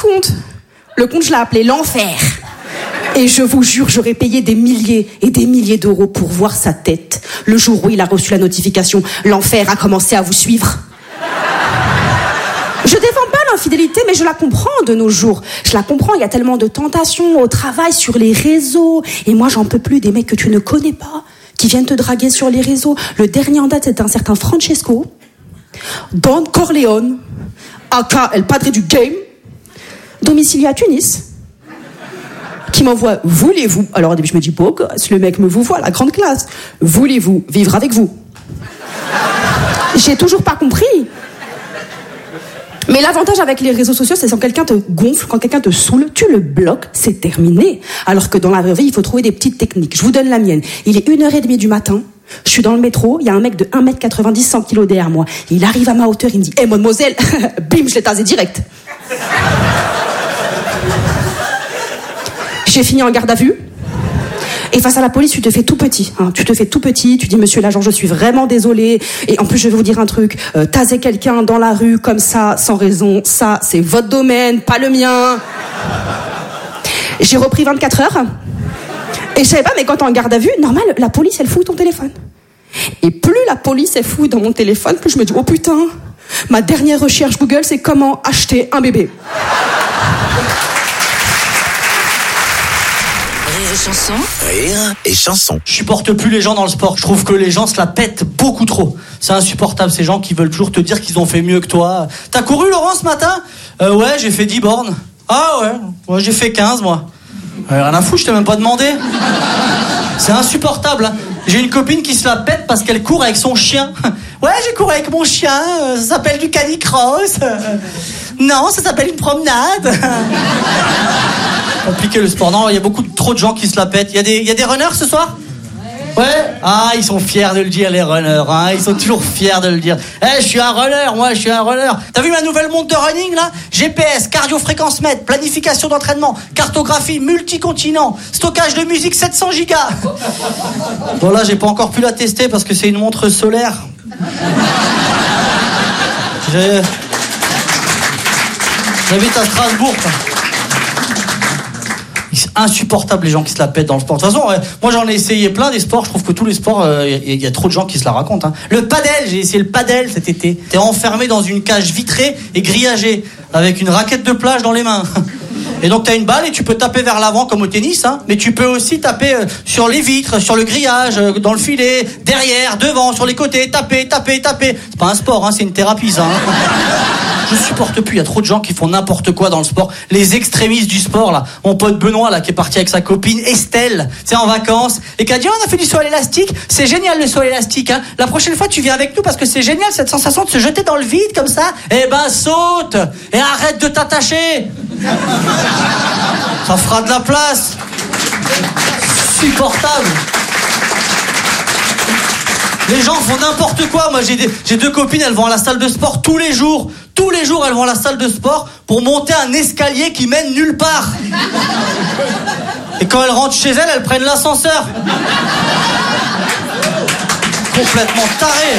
compte. Le compte, je l'ai appelé l'enfer. Et je vous jure, j'aurais payé des milliers et des milliers d'euros pour voir sa tête. Le jour où il a reçu la notification, l'enfer a commencé à vous suivre. Je défends pas l'infidélité, mais je la comprends de nos jours. Je la comprends, il y a tellement de tentations au travail, sur les réseaux. Et moi, j'en peux plus des mecs que tu ne connais pas, qui viennent te draguer sur les réseaux. Le dernier en date, c'est un certain Francesco, Don Corleone, aka El Padre du Game, domicilié à Tunis, qui m'envoie « Voulez-vous » Alors au début, je me dis « Beau gosse, le mec me vous voit, la grande classe. Voulez-vous vivre avec vous ?» J'ai toujours pas compris. Mais l'avantage avec les réseaux sociaux, c'est quand quelqu'un te gonfle, quand quelqu'un te saoule, tu le bloques, c'est terminé. Alors que dans la vraie vie, il faut trouver des petites techniques. Je vous donne la mienne. Il est 1h30 du matin, je suis dans le métro, il y a un mec de 1m90, 100 kg derrière moi. Il arrive à ma hauteur, il me dit « Hé, mademoiselle !» Bim, je l'ai tasé direct. J'ai fini en garde à vue. Et face à la police, tu te fais tout petit. Hein. Tu te fais tout petit, tu dis « Monsieur l'agent, je suis vraiment désolé. Et en plus, je vais vous dire un truc. Taser quelqu'un dans la rue comme ça, sans raison, ça, c'est votre domaine, pas le mien. » J'ai repris 24 heures. Et je savais pas, mais quand t'es en garde à vue, normal, la police, elle fouille ton téléphone. Et plus la police, elle fouille dans mon téléphone, plus je me dis « Oh putain, ma dernière recherche Google, c'est comment acheter un bébé. » Rire et chanson. Je supporte plus les gens dans le sport. Je trouve que les gens se la pètent beaucoup trop. C'est insupportable, ces gens qui veulent toujours te dire qu'ils ont fait mieux que toi. T'as couru, Laurent, ce matin ? Ouais, j'ai fait 10 bornes. Ah ouais, moi j'ai fait 15, moi. Rien à foutre, je t'ai même pas demandé. C'est insupportable, hein. J'ai une copine qui se la pète parce qu'elle court avec son chien. Ouais, j'ai couru avec mon chien, ça s'appelle du canicross. Non, ça s'appelle une promenade. Compliqué le sport. Non, il y a trop de gens qui se la pètent. Il y a des runners ce soir ? Ouais. Ah, ils sont fiers de le dire, les runners, hein. Ils sont toujours fiers de le dire. Je suis un runner, moi, je suis un runner. T'as vu ma nouvelle montre de running, là ? GPS, cardio-fréquence-mètre, planification d'entraînement, cartographie, multi-continent, stockage de musique 700 gigas. Bon, là, j'ai pas encore pu la tester parce que c'est une montre solaire. J'habite à Strasbourg, quoi. C'est insupportable les gens qui se la pètent dans le sport. De toute façon, moi j'en ai essayé plein des sports. Je trouve que tous les sports, il y a trop de gens qui se la racontent. Hein. Le padel, j'ai essayé le padel cet été. T'es enfermé dans une cage vitrée et grillagée avec une raquette de plage dans les mains. Et donc t'as une balle et tu peux taper vers l'avant comme au tennis, hein, mais tu peux aussi taper sur les vitres, sur le grillage, dans le filet, derrière, devant, sur les côtés, taper. C'est pas un sport, hein, c'est une thérapie, ça. Hein. Je supporte plus, il y a trop de gens qui font n'importe quoi dans le sport. Les extrémistes du sport, là. Mon pote Benoît, là, qui est parti avec sa copine Estelle, c'est en vacances, et qui a dit on a fait du saut à l'élastique, c'est génial le saut à l'élastique, hein. La prochaine fois tu viens avec nous parce que c'est génial cette sensation de se jeter dans le vide comme ça. Eh ben saute et arrête de t'attacher. Ça fera de la place. Supportable. Les gens font n'importe quoi. Moi j'ai 2 copines, elles vont à la salle de sport tous les jours. Tous les jours elles vont à la salle de sport pour monter un escalier qui mène nulle part. Et quand elles rentrent chez elles, elles prennent l'ascenseur. Complètement taré.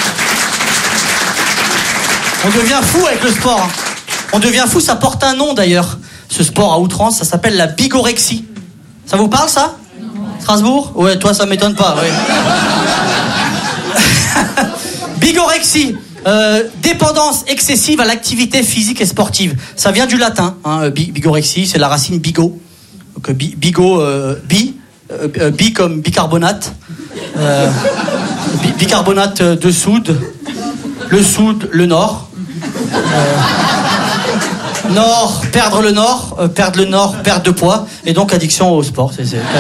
On devient fou avec le sport, hein. On devient fou, ça porte un nom d'ailleurs. Ce sport à outrance, ça s'appelle la bigorexie. Ça vous parle ça ? Strasbourg ? Ouais, toi ça m'étonne pas, ouais. Bigorexie, dépendance excessive à l'activité physique et sportive. Ça vient du latin, hein, bigorexie, c'est la racine bigot. Donc bigot, bi comme bicarbonate. Bicarbonate de soude. Le soude, le nord. Nord, perdre le nord, perte de poids, et donc addiction au sport. C'est... Rire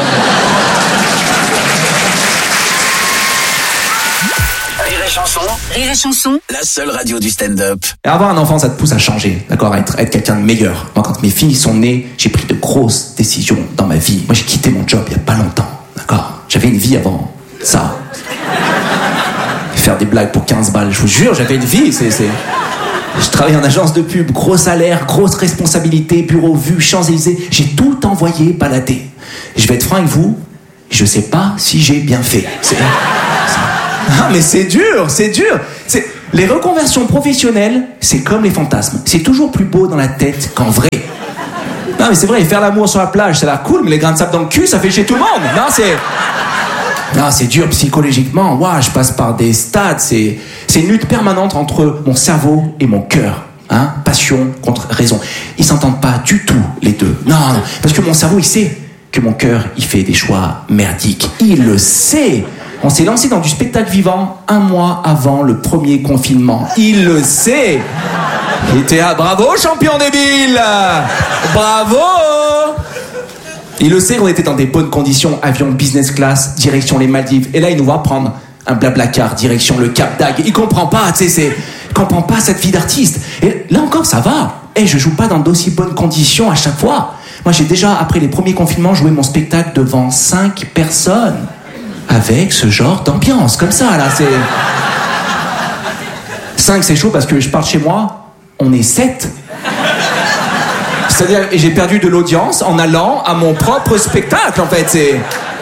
et chanson, la seule radio du stand-up. Et avoir un enfant, ça te pousse à changer, d'accord, à être quelqu'un de meilleur. Moi, quand mes filles sont nées, j'ai pris de grosses décisions dans ma vie. Moi, j'ai quitté mon job il y a pas longtemps, d'accord. J'avais une vie avant ça. Faire des blagues pour 15 balles, je vous jure, j'avais une vie, Je travaille en agence de pub, gros salaire, grosse responsabilité, bureau vu, Champs-Élysées. J'ai tout envoyé balader. Je vais être franc avec vous, je sais pas si j'ai bien fait. Ah mais c'est dur. Les reconversions professionnelles, c'est comme les fantasmes. C'est toujours plus beau dans la tête qu'en vrai. Non, mais c'est vrai, faire l'amour sur la plage, ça a l'air cool, mais les grains de sable dans le cul, ça fait chier tout le monde. Non, c'est dur psychologiquement. Ouah, je passe par des stades. C'est une lutte permanente entre mon cerveau et mon cœur. Hein, passion contre raison. Ils s'entendent pas du tout, les deux. Non, parce que mon cerveau, il sait que mon cœur, il fait des choix merdiques. Il le sait. On s'est lancé dans du spectacle vivant 1 mois avant le premier confinement. Il le sait. Il était à bravo, champion débile. Bravo. Il le sait qu'on était dans des bonnes conditions, avion business class, direction les Maldives. Et là, il nous voit prendre un blablacar, direction le Cap d'Agde. Il comprend pas, tu sais, il comprend pas cette vie d'artiste. Et là encore, ça va. Et je joue pas dans d'aussi bonnes conditions à chaque fois. Moi, j'ai déjà, après les premiers confinements, joué mon spectacle devant 5 personnes. Avec ce genre d'ambiance, comme ça, là, c'est... 5, c'est chaud parce que je pars de chez moi, on est 7. C'est-à-dire, j'ai perdu de l'audience en allant à mon propre spectacle, en fait, c'est...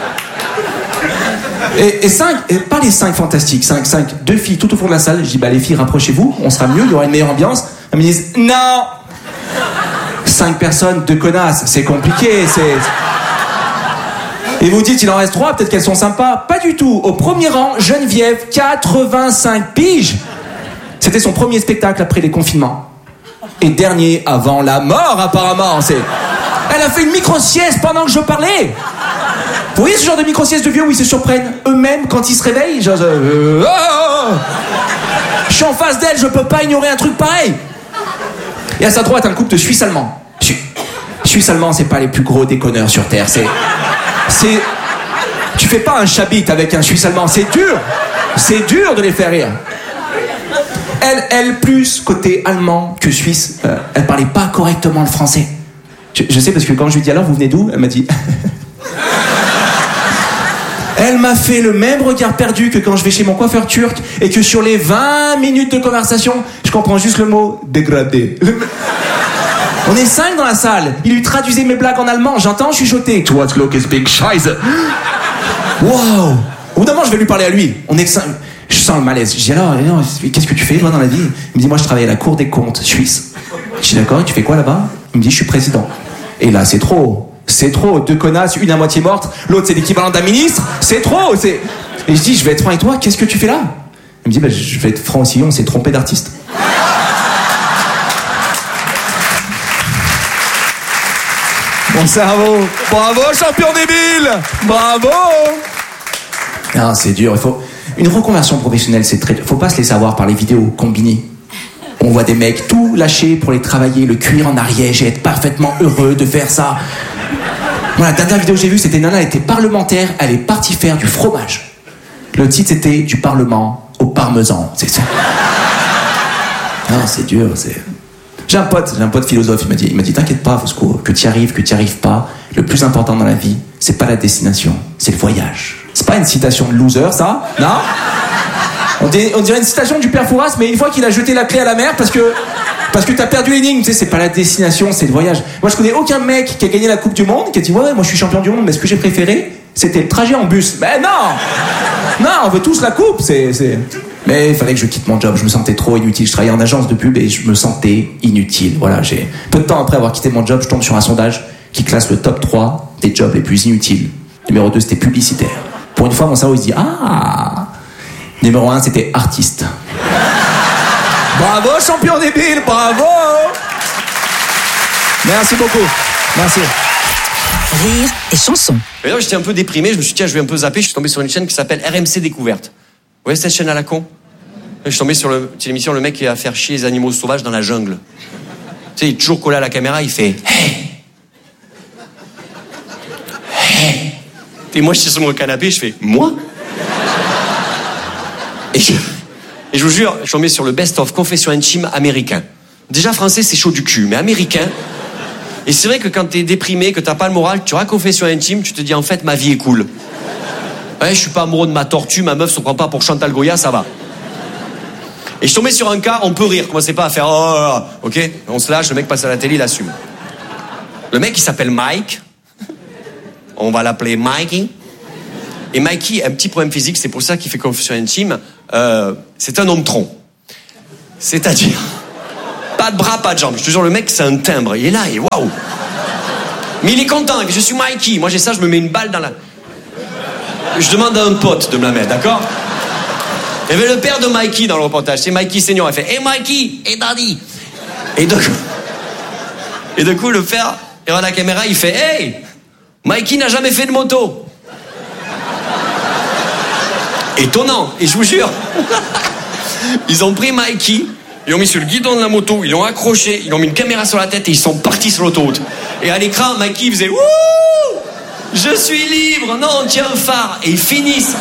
Et 5, et pas les 5 fantastiques, 5, 2 filles tout au fond de la salle. Je dis, bah les filles, rapprochez-vous, on sera mieux, il y aura une meilleure ambiance. Elles me disent, non 5 personnes, 2 connasses, c'est compliqué, c'est... Et vous dites, il en reste 3, peut-être qu'elles sont sympas. Pas du tout. Au premier rang, Geneviève, 85 piges. C'était son premier spectacle après les confinements. Et dernier avant la mort, apparemment. Elle a fait une micro-sieste pendant que je parlais. Vous voyez ce genre de micro-sieste de vieux où ils se surprennent eux-mêmes quand ils se réveillent, genre, je suis en face d'elle, je peux pas ignorer un truc pareil. Et à sa droite, un couple de Suisses allemands. Suisses allemands, c'est pas les plus gros déconneurs sur Terre. Tu fais pas un chabit avec un Suisse allemand, c'est dur. C'est dur de les faire rire. Elle plus côté allemand que suisse, elle parlait pas correctement le français. Je sais parce que quand je lui dis alors vous venez d'où, elle m'a dit. Elle m'a fait le même regard perdu que quand je vais chez mon coiffeur turc et que sur les 20 minutes de conversation, je comprends juste le mot dégradé. On est 5 dans la salle. Il lui traduisait mes blagues en allemand. J'entends chuchoter. Toi, Glock is big Scheiße. Wow. Au bout d'un moment, je vais lui parler à lui. On est 5. Je sens le malaise. Je dis alors, qu'est-ce que tu fais toi dans la vie? Il me dit moi je travaille à la Cour des comptes suisse. Je dis d'accord, et tu fais quoi là-bas? Il me dit je suis président. Et là c'est trop. C'est trop. 2 connasses, une à moitié morte, l'autre c'est l'équivalent d'un ministre. C'est trop. Et je dis je vais être franc avec toi. Qu'est-ce que tu fais là? Il me dit bah, je vais être franc aussi. On s'est trompé d'artiste. Mon cerveau. Bravo, champion débile. Bravo. Non, c'est dur. Il faut une reconversion professionnelle, c'est très dur. Faut pas se laisser avoir par les vidéos combinées. On voit des mecs tout lâcher pour les travailler, le cuir en Ariège et être parfaitement heureux de faire ça. Moi, la dernière vidéo que j'ai vue, c'était Nana, elle était parlementaire, elle est partie faire du fromage. Le titre, c'était du Parlement au parmesan. Non, c'est dur, c'est... J'ai un pote philosophe, il m'a dit t'inquiète pas Fosco, que t'y arrives pas, le plus important dans la vie, c'est pas la destination, c'est le voyage. C'est pas une citation de loser, ça? Non? On dirait une citation du père Fouras, mais une fois qu'il a jeté la clé à la mer parce que t'as perdu l'énigme, tu sais, c'est pas la destination, c'est le voyage. Moi, je connais aucun mec qui a gagné la Coupe du Monde, qui a dit ouais, moi je suis champion du monde, mais ce que j'ai préféré, c'était le trajet en bus. Mais non, on veut tous la coupe, Mais il fallait que je quitte mon job, je me sentais trop inutile. Je travaillais en agence de pub et je me sentais inutile. Voilà, peu de temps après avoir quitté mon job, je tombe sur un sondage qui classe le top 3 des jobs les plus inutiles. Numéro 2, c'était publicitaire. Pour une fois, mon cerveau, il se dit ah. Numéro 1, c'était artiste. Bravo, champion débile, bravo. Merci beaucoup. Merci. Rire et chanson. Et là, j'étais un peu déprimé, je me suis dit, tiens, je vais un peu zapper, je suis tombé sur une chaîne qui s'appelle RMC Découverte. Vous voyez cette chaîne à la con? Je suis tombé sur l'émission, le mec qui va faire chier les animaux sauvages dans la jungle. Tu sais, il est toujours collé à la caméra, il fait hey. Hey. Et moi, je suis sur mon canapé, je fais moi. Et je vous jure, je suis tombé sur le best-of confession intime américain. Déjà français, c'est chaud du cul, mais américain. Et c'est vrai que quand t'es déprimé, que t'as pas le moral, tu auras confession intime, tu te dis en fait ma vie est cool. Ouais, je suis pas amoureux de ma tortue, ma meuf se prend pas pour Chantal Goya, ça va. Et je suis tombé sur un cas, on peut rire, commencez pas à faire oh, ok, on se lâche, le mec passe à la télé, il assume. Le mec il s'appelle Mike, on va l'appeler Mikey. Et Mikey a un petit problème physique, c'est pour ça qu'il fait confession intime. C'est un homme tronc. C'est-à-dire, pas de bras, pas de jambes. Je te jure, le mec, c'est un timbre. Il est là et waouh. Mais il est content, il fait, je suis Mikey. Moi j'ai ça, je me mets une balle dans la... Je demande à un pote de me la mettre, d'accord? Il y avait le père de Mikey dans le reportage, c'est Mikey Senior. Il fait, hey Mikey, hey Daddy. Et de coup, le père, il regarde la caméra, il fait, hey, Mikey n'a jamais fait de moto. Étonnant, et je vous jure, ils ont pris Mikey, ils l'ont mis sur le guidon de la moto, ils l'ont accroché, ils l'ont mis une caméra sur la tête et ils sont partis sur l'autoroute. Et à l'écran, Mikey faisait, wouh, je suis libre, non, tiens un phare. Et ils finissent.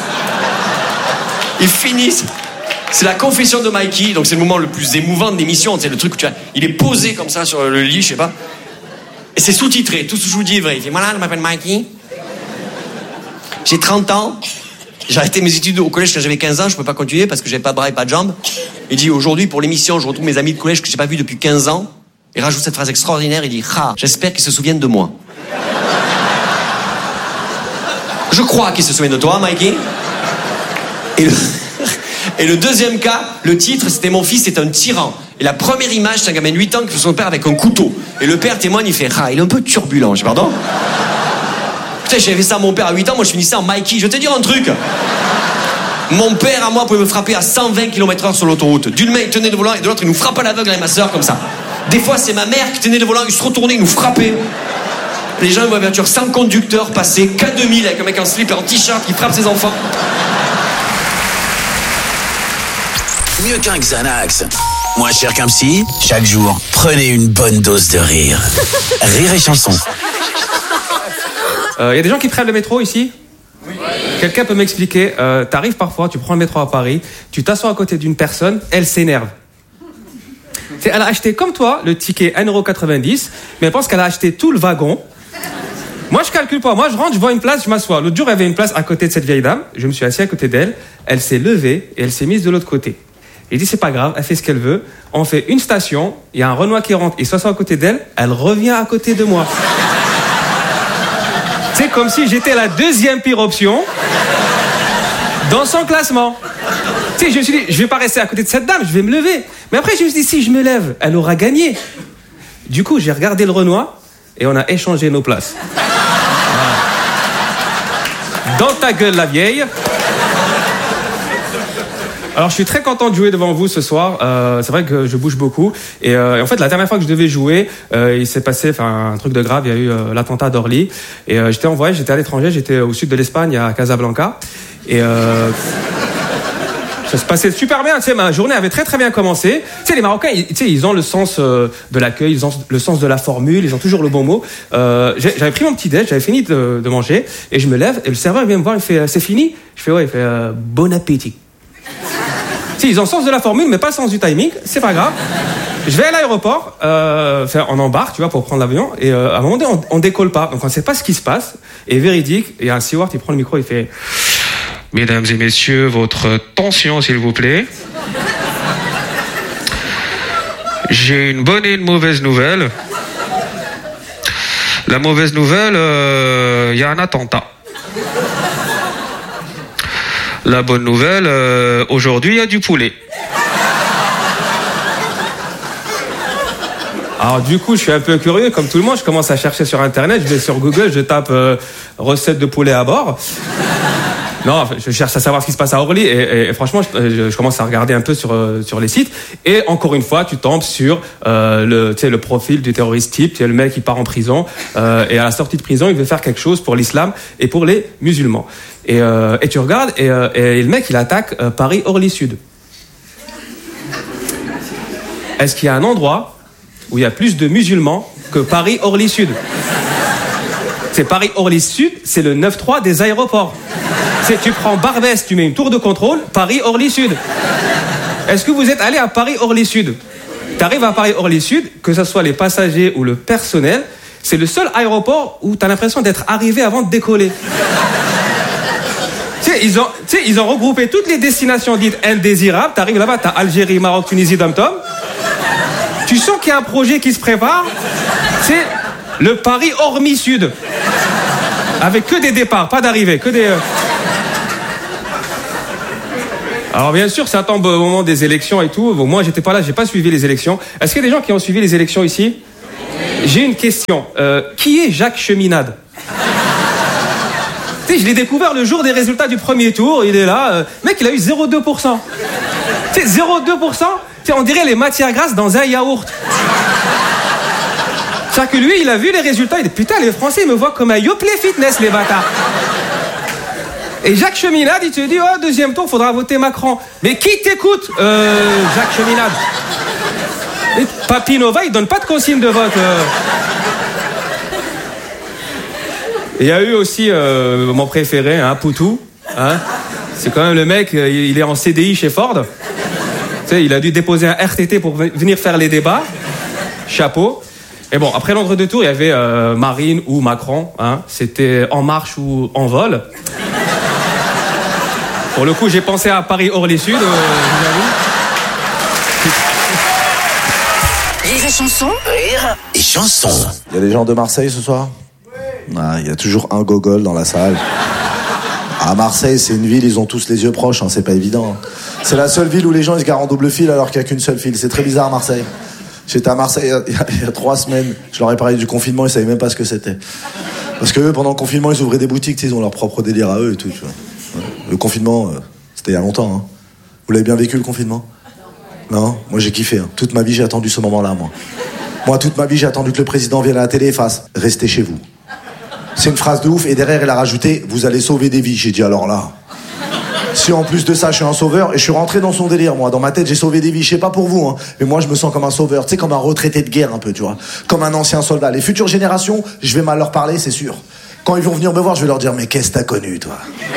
C'est la confession de Mikey, donc c'est le moment le plus émouvant de l'émission, c'est le truc où tu vois, il est posé comme ça sur le lit, je sais pas. Et c'est sous-titré, tout ce que je vous dis est vrai. Il fait, voilà, je m'appelle Mikey. J'ai 30 ans. J'ai arrêté mes études au collège quand j'avais 15 ans, je ne pouvais pas continuer parce que j'avais pas de bras et pas de jambes. Il dit, aujourd'hui, pour l'émission, je retrouve mes amis de collège que j'ai pas vus depuis 15 ans. Et rajoute cette phrase extraordinaire, il dit, j'espère qu'ils se souviennent de moi. Je crois qu'ils se souviennent de toi, Mikey. Et le deuxième cas, le titre, c'était mon fils est un tyran. Et la première image, c'est un gamin de 8 ans qui fait son père avec un couteau. Et le père témoigne, il fait, il est un peu turbulent. Je dis, pardon? Putain, j'avais fait ça à mon père à 8 ans, moi je finissais en Mikey. Je vais te dire un truc. Mon père, à moi, pouvait me frapper à 120 km/h sur l'autoroute. D'une main, il tenait le volant, et de l'autre, il nous frappe à l'aveugle avec ma soeur, comme ça. Des fois, c'est ma mère qui tenait le volant, il se retournait, il nous frappait. Les gens, ils voient la voiture sans conducteur passer, K2000 avec un mec en slip et en t-shirt qui frappe ses enfants. Mieux qu'un Xanax. Moins cher qu'un psy, chaque jour, prenez une bonne dose de rire. Rire et chanson. Y a des gens qui prennent le métro ici? Oui. Quelqu'un peut m'expliquer, t'arrives parfois, tu prends le métro à Paris, tu t'assois à côté d'une personne, elle s'énerve. Elle a acheté comme toi le ticket 1,90€, mais elle pense qu'elle a acheté tout le wagon. Moi je calcule pas, moi je rentre, je vois une place, je m'assois. L'autre jour il y avait une place à côté de cette vieille dame, je me suis assis à côté d'elle, elle s'est levée et elle s'est mise de l'autre côté. Il dit c'est pas grave, elle fait ce qu'elle veut, on fait une station, il y a un Renoir qui rentre, il s'assoit à côté d'elle, elle revient à côté de moi. C'est comme si j'étais la deuxième pire option dans son classement. Tu sais, je me suis dit, je vais pas rester à côté de cette dame, je vais me lever. Mais après, je me suis dit, si je me lève, elle aura gagné. Du coup, j'ai regardé le Renoir et on a échangé nos places. Dans ta gueule, la vieille. Alors, je suis très content de jouer devant vous ce soir. C'est vrai que je bouge beaucoup. Et en fait, la dernière fois que je devais jouer, il s'est passé un truc de grave. Il y a eu l'attentat d'Orly. Et j'étais en voyage, j'étais à l'étranger, j'étais au sud de l'Espagne, à Casablanca. Et ça se passait super bien. Tu sais, ma journée avait très très bien commencé. Tu sais, les Marocains, ils ont le sens de l'accueil, ils ont le sens de la formule, ils ont toujours le bon mot. J'avais pris mon petit déj, j'avais fini de manger, et je me lève, et le serveur vient me voir, il fait c'est fini? Je fais ouais, il fait bon appétit. Si, ils ont le sens de la formule, mais pas le sens du timing, c'est pas grave. Je vais à l'aéroport, on embarque, tu vois, pour prendre l'avion, et à un moment donné, on décolle pas, donc on sait pas ce qui se passe, et véridique, il y a un steward, il prend le micro, il fait « Mesdames et messieurs, votre tension, s'il vous plaît. J'ai une bonne et une mauvaise nouvelle. La mauvaise nouvelle, il y a un attentat. La bonne nouvelle, aujourd'hui, il y a du poulet. » Alors du coup, je suis un peu curieux, comme tout le monde, je commence à chercher sur Internet, je vais sur Google, je tape recette de poulet à bord. Non, je cherche à savoir ce qui se passe à Orly et franchement, je commence à regarder un peu sur les sites et encore une fois, tu tombes sur le profil du terroriste type, tu sais, le mec qui part en prison et à la sortie de prison, il veut faire quelque chose pour l'islam et pour les musulmans. Et tu regardes et le mec, il attaque Paris-Orly Sud. Est-ce qu'il y a un endroit où il y a plus de musulmans que Paris-Orly Sud? C'est Paris-Orly Sud, c'est le 9-3 des aéroports. C'est tu prends Barbès, tu mets une tour de contrôle, Paris-Orly Sud. Est-ce que vous êtes allé à Paris-Orly Sud? Tu arrives à Paris-Orly Sud, que ce soit les passagers ou le personnel, c'est le seul aéroport où tu as l'impression d'être arrivé avant de décoller. Ils ont regroupé toutes les destinations dites indésirables. Tu arrives là-bas, tu as Algérie, Maroc, Tunisie, Dom-Tom. Tu sens qu'il y a un projet qui se prépare. C'est le Paris-Orly Sud. Avec que des départs, pas d'arrivées, que des... Alors bien sûr, ça tombe au moment des élections et tout. Bon, moi, j'étais pas là, j'ai pas suivi les élections. Est-ce qu'il y a des gens qui ont suivi les élections ici? J'ai une question. Qui est Jacques Cheminade? Tu sais, je l'ai découvert le jour des résultats du premier tour. Il est là. Mec, il a eu 0,2%. Tu sais, 0,2%, tu sais, on dirait les matières grasses dans un yaourt. C'est-à-dire que lui, il a vu les résultats. Il dit, putain, les Français, ils me voient comme un Yoplait Fitness, les bâtards. Et Jacques Cheminade, il te dit, oh, deuxième tour, faudra voter Macron. Mais qui t'écoute, Jacques Cheminade? Et Papy Nova, il donne pas de consigne de vote. Il y a eu aussi mon préféré, hein, Poutou. Hein. C'est quand même le mec, il est en CDI chez Ford. Tu sais, il a dû déposer un RTT pour venir faire les débats. Chapeau. Et bon, après l'entre-deux-tours, il y avait Marine ou Macron. Hein. C'était En Marche ou En Vol. Pour le coup, j'ai pensé à Paris-Orly-Sud, Rire et chanson. Rire et chanson. Il y a des gens de Marseille ce soir? Ah, il y a toujours un gogol dans la salle. À Marseille, c'est une ville, ils ont tous les yeux proches, hein, c'est pas évident. C'est la seule ville où les gens ils se garent en double fil alors qu'il n'y a qu'une seule file. C'est très bizarre à Marseille. J'étais à Marseille il y a 3 semaines. Je leur ai parlé du confinement, ils savaient même pas ce que c'était. Parce que eux, pendant le confinement, ils ouvraient des boutiques, ils ont leur propre délire à eux et tout. Tu vois. Le confinement, c'était il y a longtemps. Hein. Vous l'avez bien vécu le confinement? Non? Moi j'ai kiffé. Hein. Toute ma vie j'ai attendu ce moment-là, moi. Moi toute ma vie j'ai attendu que le président vienne à la télé et fasse « Restez chez vous ». C'est une phrase de ouf et derrière elle a rajouté « Vous allez sauver des vies ». J'ai dit alors là... Si en plus de ça je suis un sauveur, et je suis rentré dans son délire, moi, dans ma tête j'ai sauvé des vies, je sais pas pour vous, hein, mais moi je me sens comme un sauveur, tu sais, comme un retraité de guerre un peu, tu vois, comme un ancien soldat. Les futures générations, je vais mal leur parler, c'est sûr. Quand ils vont venir me voir, je vais leur dire, mais qu'est-ce que t'as connu, toi?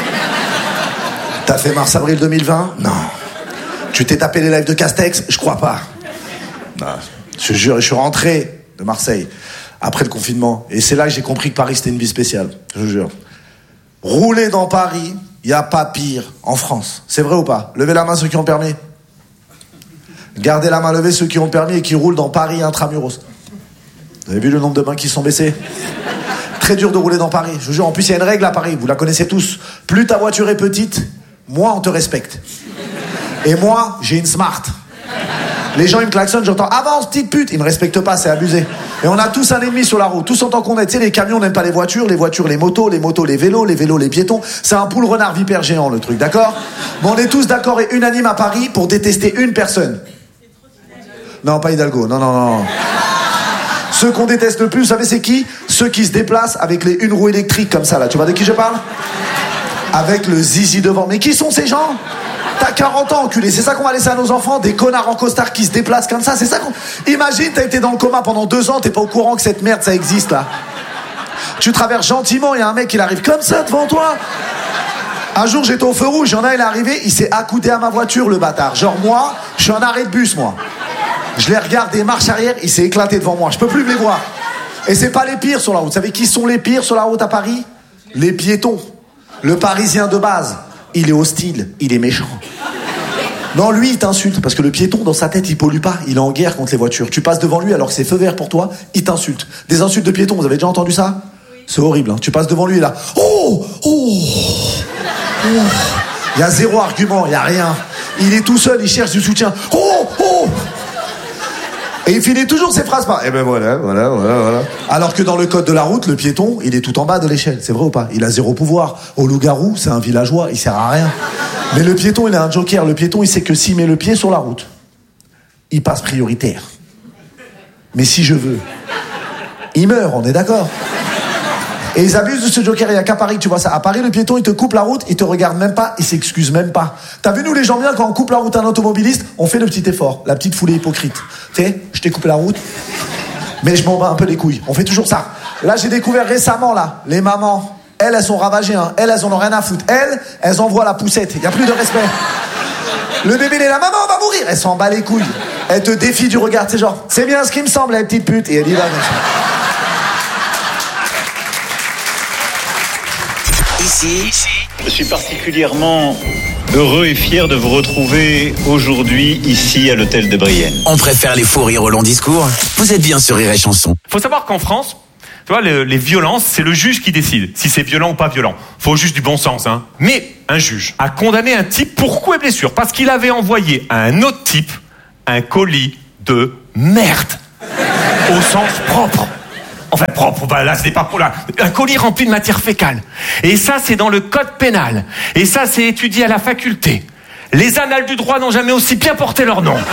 T'as fait mars-avril 2020? Non. Tu t'es tapé les lives de Castex? Je crois pas. Non. Je te jure, je suis rentré de Marseille après le confinement, et c'est là que j'ai compris que Paris c'était une vie spéciale, je vous jure. Rouler dans Paris, il n'y a pas pire en France. C'est vrai ou pas? Levez la main ceux qui ont permis. Gardez la main levée ceux qui ont permis et qui roulent dans Paris intramuros. Vous avez vu le nombre de mains qui se sont baissées? Très dur de rouler dans Paris. Je vous jure, en plus il y a une règle à Paris, vous la connaissez tous. Plus ta voiture est petite, moins on te respecte. Et moi, j'ai une Smart. Les gens ils me klaxonnent, j'entends avance petite pute, ils me respectent pas, c'est abusé. Et on a tous un ennemi sur la route, tous en tant qu'on est, tu sais, les camions n'aiment pas les voitures, les motos, les vélos, les piétons. C'est un poule renard vipère géant le truc, d'accord? Mais on est tous d'accord et unanimes à Paris pour détester une personne. Non, pas Hidalgo, non. Ceux qu'on déteste le plus, vous savez c'est qui? Ceux qui se déplacent avec les une roue électrique comme ça là, tu vois de qui je parle? Avec le zizi devant. Mais qui sont ces gens? T'as 40 ans, enculé. C'est ça qu'on va laisser à nos enfants? Des connards en costard qui se déplacent comme ça? C'est ça qu'on... Imagine, t'as été dans le coma pendant 2 ans, t'es pas au courant que cette merde, ça existe, là. Tu traverses gentiment, il y a un mec, il arrive comme ça devant toi. Un jour, j'étais au feu rouge, il y en a, il est arrivé, il s'est accoudé à ma voiture, le bâtard. Genre, moi, je suis en arrêt de bus, moi. Je l'ai regardé, marche arrière, il s'est éclaté devant moi. Je peux plus me les voir. Et c'est pas les pires sur la route. Vous savez qui sont les pires sur la route à Paris? Les piétons. Le Parisien de base. Il est hostile, il est méchant. Non, lui, il t'insulte, parce que le piéton, dans sa tête, il pollue pas, il est en guerre contre les voitures. Tu passes devant lui alors que c'est feu vert pour toi, il t'insulte. Des insultes de piétons, vous avez déjà entendu ça? C'est horrible, hein. Tu passes devant lui, et là, oh. Il y a 0 argument, il y a rien. Il est tout seul, il cherche du soutien. Oh. Et il finit toujours ses phrases par « Eh ben voilà. » Alors que dans le code de la route, le piéton, il est tout en bas de l'échelle. C'est vrai ou pas? Il a 0 pouvoir. Au loup-garou, c'est un villageois, il sert à rien. Mais le piéton, il a un joker. Le piéton, il sait que s'il met le pied sur la route, il passe prioritaire. Mais si je veux, il meurt, on est d'accord? Et ils abusent de ce joker, il n'y a qu'à Paris que tu vois ça. À Paris, le piéton, il te coupe la route, il te regarde même pas, il s'excuse même pas. T'as vu, nous les gens bien, quand on coupe la route à un automobiliste, on fait le petit effort, la petite foulée hypocrite. Tu sais, je t'ai coupé la route, mais je m'en bats un peu les couilles. On fait toujours ça. Là, j'ai découvert récemment, là, les mamans, elles sont ravagées, hein. Elles en ont rien à foutre. Elles envoient la poussette, il n'y a plus de respect. Le bébé, il est là, maman, on va mourir. Elle s'en bat les couilles. Elle te défie du regard, c'est genre, c'est bien ce qui me semble, la petite pute. Et elle y va, comme ça. Ici, je suis particulièrement heureux et fier de vous retrouver aujourd'hui ici à l'hôtel de Brienne. On préfère les fous rires au long discours. Vous êtes bien sur Rire et Chanson. Faut savoir qu'en France, tu vois, les violences, c'est le juge qui décide si c'est violent ou pas violent. Faut juste du bon sens, hein. Mais un juge a condamné un type pour coups et blessures parce qu'il avait envoyé à un autre type un colis de merde. Au sens propre. Enfin, propre, bah là, ce n'est pas pour là. Un colis rempli de matière fécale. Et ça, c'est dans le code pénal. Et ça, c'est étudié à la faculté. Les annales du droit n'ont jamais aussi bien porté leur nom.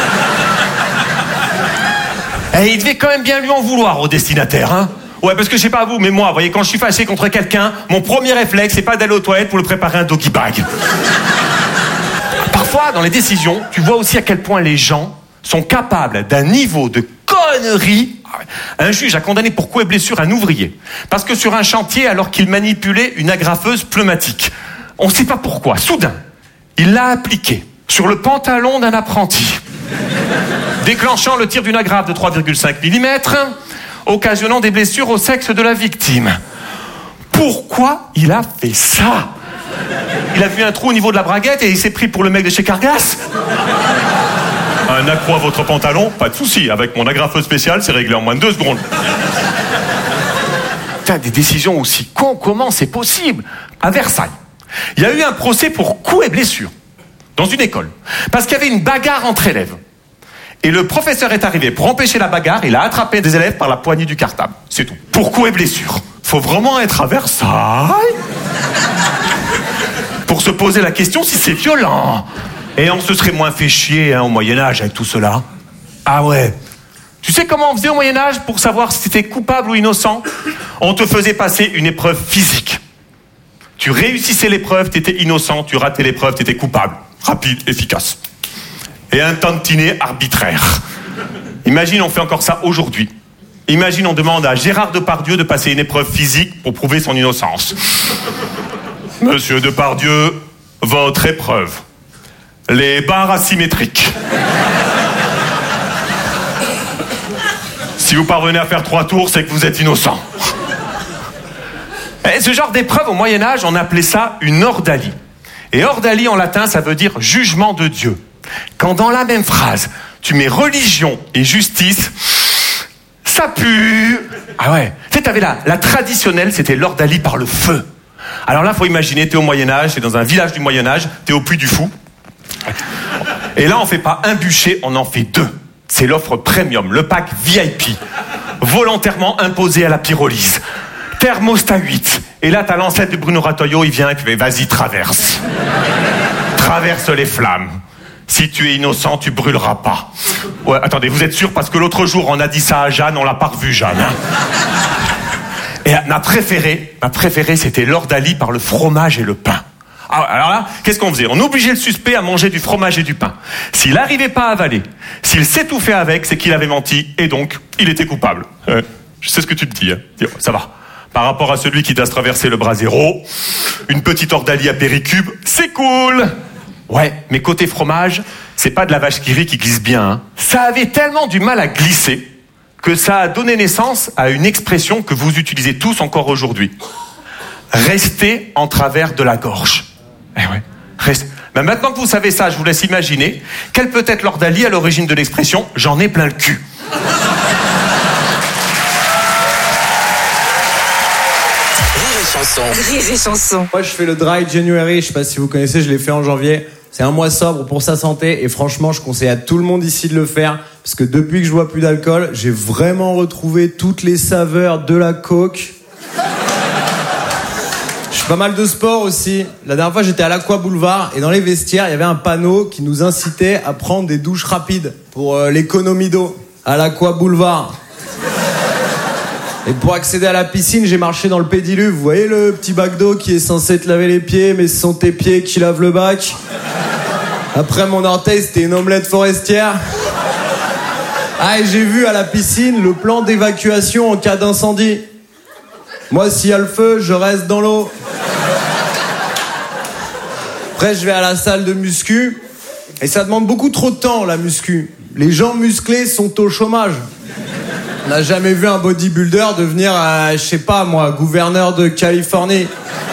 Et il devait quand même bien lui en vouloir au destinataire, hein. Ouais, parce que je sais pas vous, mais moi, vous voyez, quand je suis fâché contre quelqu'un, mon premier réflexe, c'est pas d'aller aux toilettes pour le préparer un doggy bag. Parfois, dans les décisions, tu vois aussi à quel point les gens sont capables d'un niveau de connerie. Un juge a condamné pour coups et blessures un ouvrier. Parce que sur un chantier, alors qu'il manipulait une agrafeuse pneumatique, on sait pas pourquoi, soudain, il l'a appliqué sur le pantalon d'un apprenti, déclenchant le tir d'une agrafe de 3,5 mm, occasionnant des blessures au sexe de la victime. Pourquoi il a fait ça? Il a vu un trou au niveau de la braguette et il s'est pris pour le mec de chez Cargas? Un accro à votre pantalon? Pas de souci. Avec mon agrafeuse spéciale, c'est réglé en moins de 2 secondes. T'as des décisions aussi cons, comment c'est possible? À Versailles, il y a eu un procès pour coups et blessures dans une école. Parce qu'il y avait une bagarre entre élèves. Et le professeur est arrivé pour empêcher la bagarre, il a attrapé des élèves par la poignée du cartable. C'est tout. Pour coups et blessures. Faut vraiment être à Versailles pour se poser la question si c'est violent. Et on se serait moins fait chier au Moyen-Âge avec tout cela. Ah ouais. Tu sais comment on faisait au Moyen-Âge pour savoir si t'étais coupable ou innocent? On te faisait passer une épreuve physique. Tu réussissais l'épreuve, t'étais innocent. Tu ratais l'épreuve, t'étais coupable. Rapide, efficace. Et un tantinet arbitraire. Imagine, on fait encore ça aujourd'hui. Imagine, on demande à Gérard Depardieu de passer une épreuve physique pour prouver son innocence. Monsieur Depardieu, votre épreuve. Les barres asymétriques. Si vous parvenez à faire 3 tours, c'est que vous êtes innocent. Et ce genre d'épreuve, au Moyen-Âge, on appelait ça une ordalie. Et ordalie, en latin, ça veut dire jugement de Dieu. Quand dans la même phrase, tu mets religion et justice, ça pue. Ah ouais. Tu sais, t'avais la traditionnelle, c'était l'ordalie par le feu. Alors là, faut imaginer, t'es au Moyen-Âge, t'es dans un village du Moyen-Âge, t'es au Puy du Fou. Et là, on fait pas un bûcher, on en fait 2. C'est l'offre premium, le pack VIP. Volontairement imposé à la pyrolyse. Thermostat 8. Et là, t'as l'ancêtre de Bruno Rataillot, il vient et puis vas-y, traverse. Traverse les flammes. Si tu es innocent, tu brûleras pas. Ouais, attendez, vous êtes sûr? Parce que l'autre jour, on a dit ça à Jeanne, on l'a pas revu, Jeanne. Hein. Et ma préférée, c'était l'ordalie par le fromage et le pain. Alors là, qu'est-ce qu'on faisait? On obligeait le suspect à manger du fromage et du pain. S'il n'arrivait pas à avaler, s'il s'étouffait avec, c'est qu'il avait menti, et donc, il était coupable. Je sais ce que tu te dis, hein. Ça va. Par rapport à celui qui doit se traverser le bras zéro, une petite ordalie à Péricube, c'est cool. Ouais, mais côté fromage, c'est pas de la vache qui rit qui glisse bien, hein. Ça avait tellement du mal à glisser que ça a donné naissance à une expression que vous utilisez tous encore aujourd'hui. Rester en travers de la gorge. Eh ouais. Ben maintenant que vous savez ça, je vous laisse imaginer quelle peut être l'ordalie à l'origine de l'expression « j'en ai plein le cul ». Rire et chanson. Moi, je fais le Dry January, je sais pas si vous connaissez, je l'ai fait en janvier. C'est un mois sobre pour sa santé et franchement, je conseille à tout le monde ici de le faire parce que depuis que je bois plus d'alcool, j'ai vraiment retrouvé toutes les saveurs de la coke. Je fais pas mal de sport aussi. La dernière fois, j'étais à l'Aqua Boulevard et dans les vestiaires, il y avait un panneau qui nous incitait à prendre des douches rapides pour l'économie d'eau à l'Aqua Boulevard. Et pour accéder à la piscine, j'ai marché dans le pédiluve. Vous voyez le petit bac d'eau qui est censé te laver les pieds, mais ce sont tes pieds qui lavent le bac. Après mon orteil, c'était une omelette forestière. Ah, et j'ai vu à la piscine le plan d'évacuation en cas d'incendie. Moi, s'il y a le feu, je reste dans l'eau. Après, je vais à la salle de muscu. Et ça demande beaucoup trop de temps, la muscu. Les gens musclés sont au chômage. On n'a jamais vu un bodybuilder devenir, je sais pas moi, gouverneur de Californie.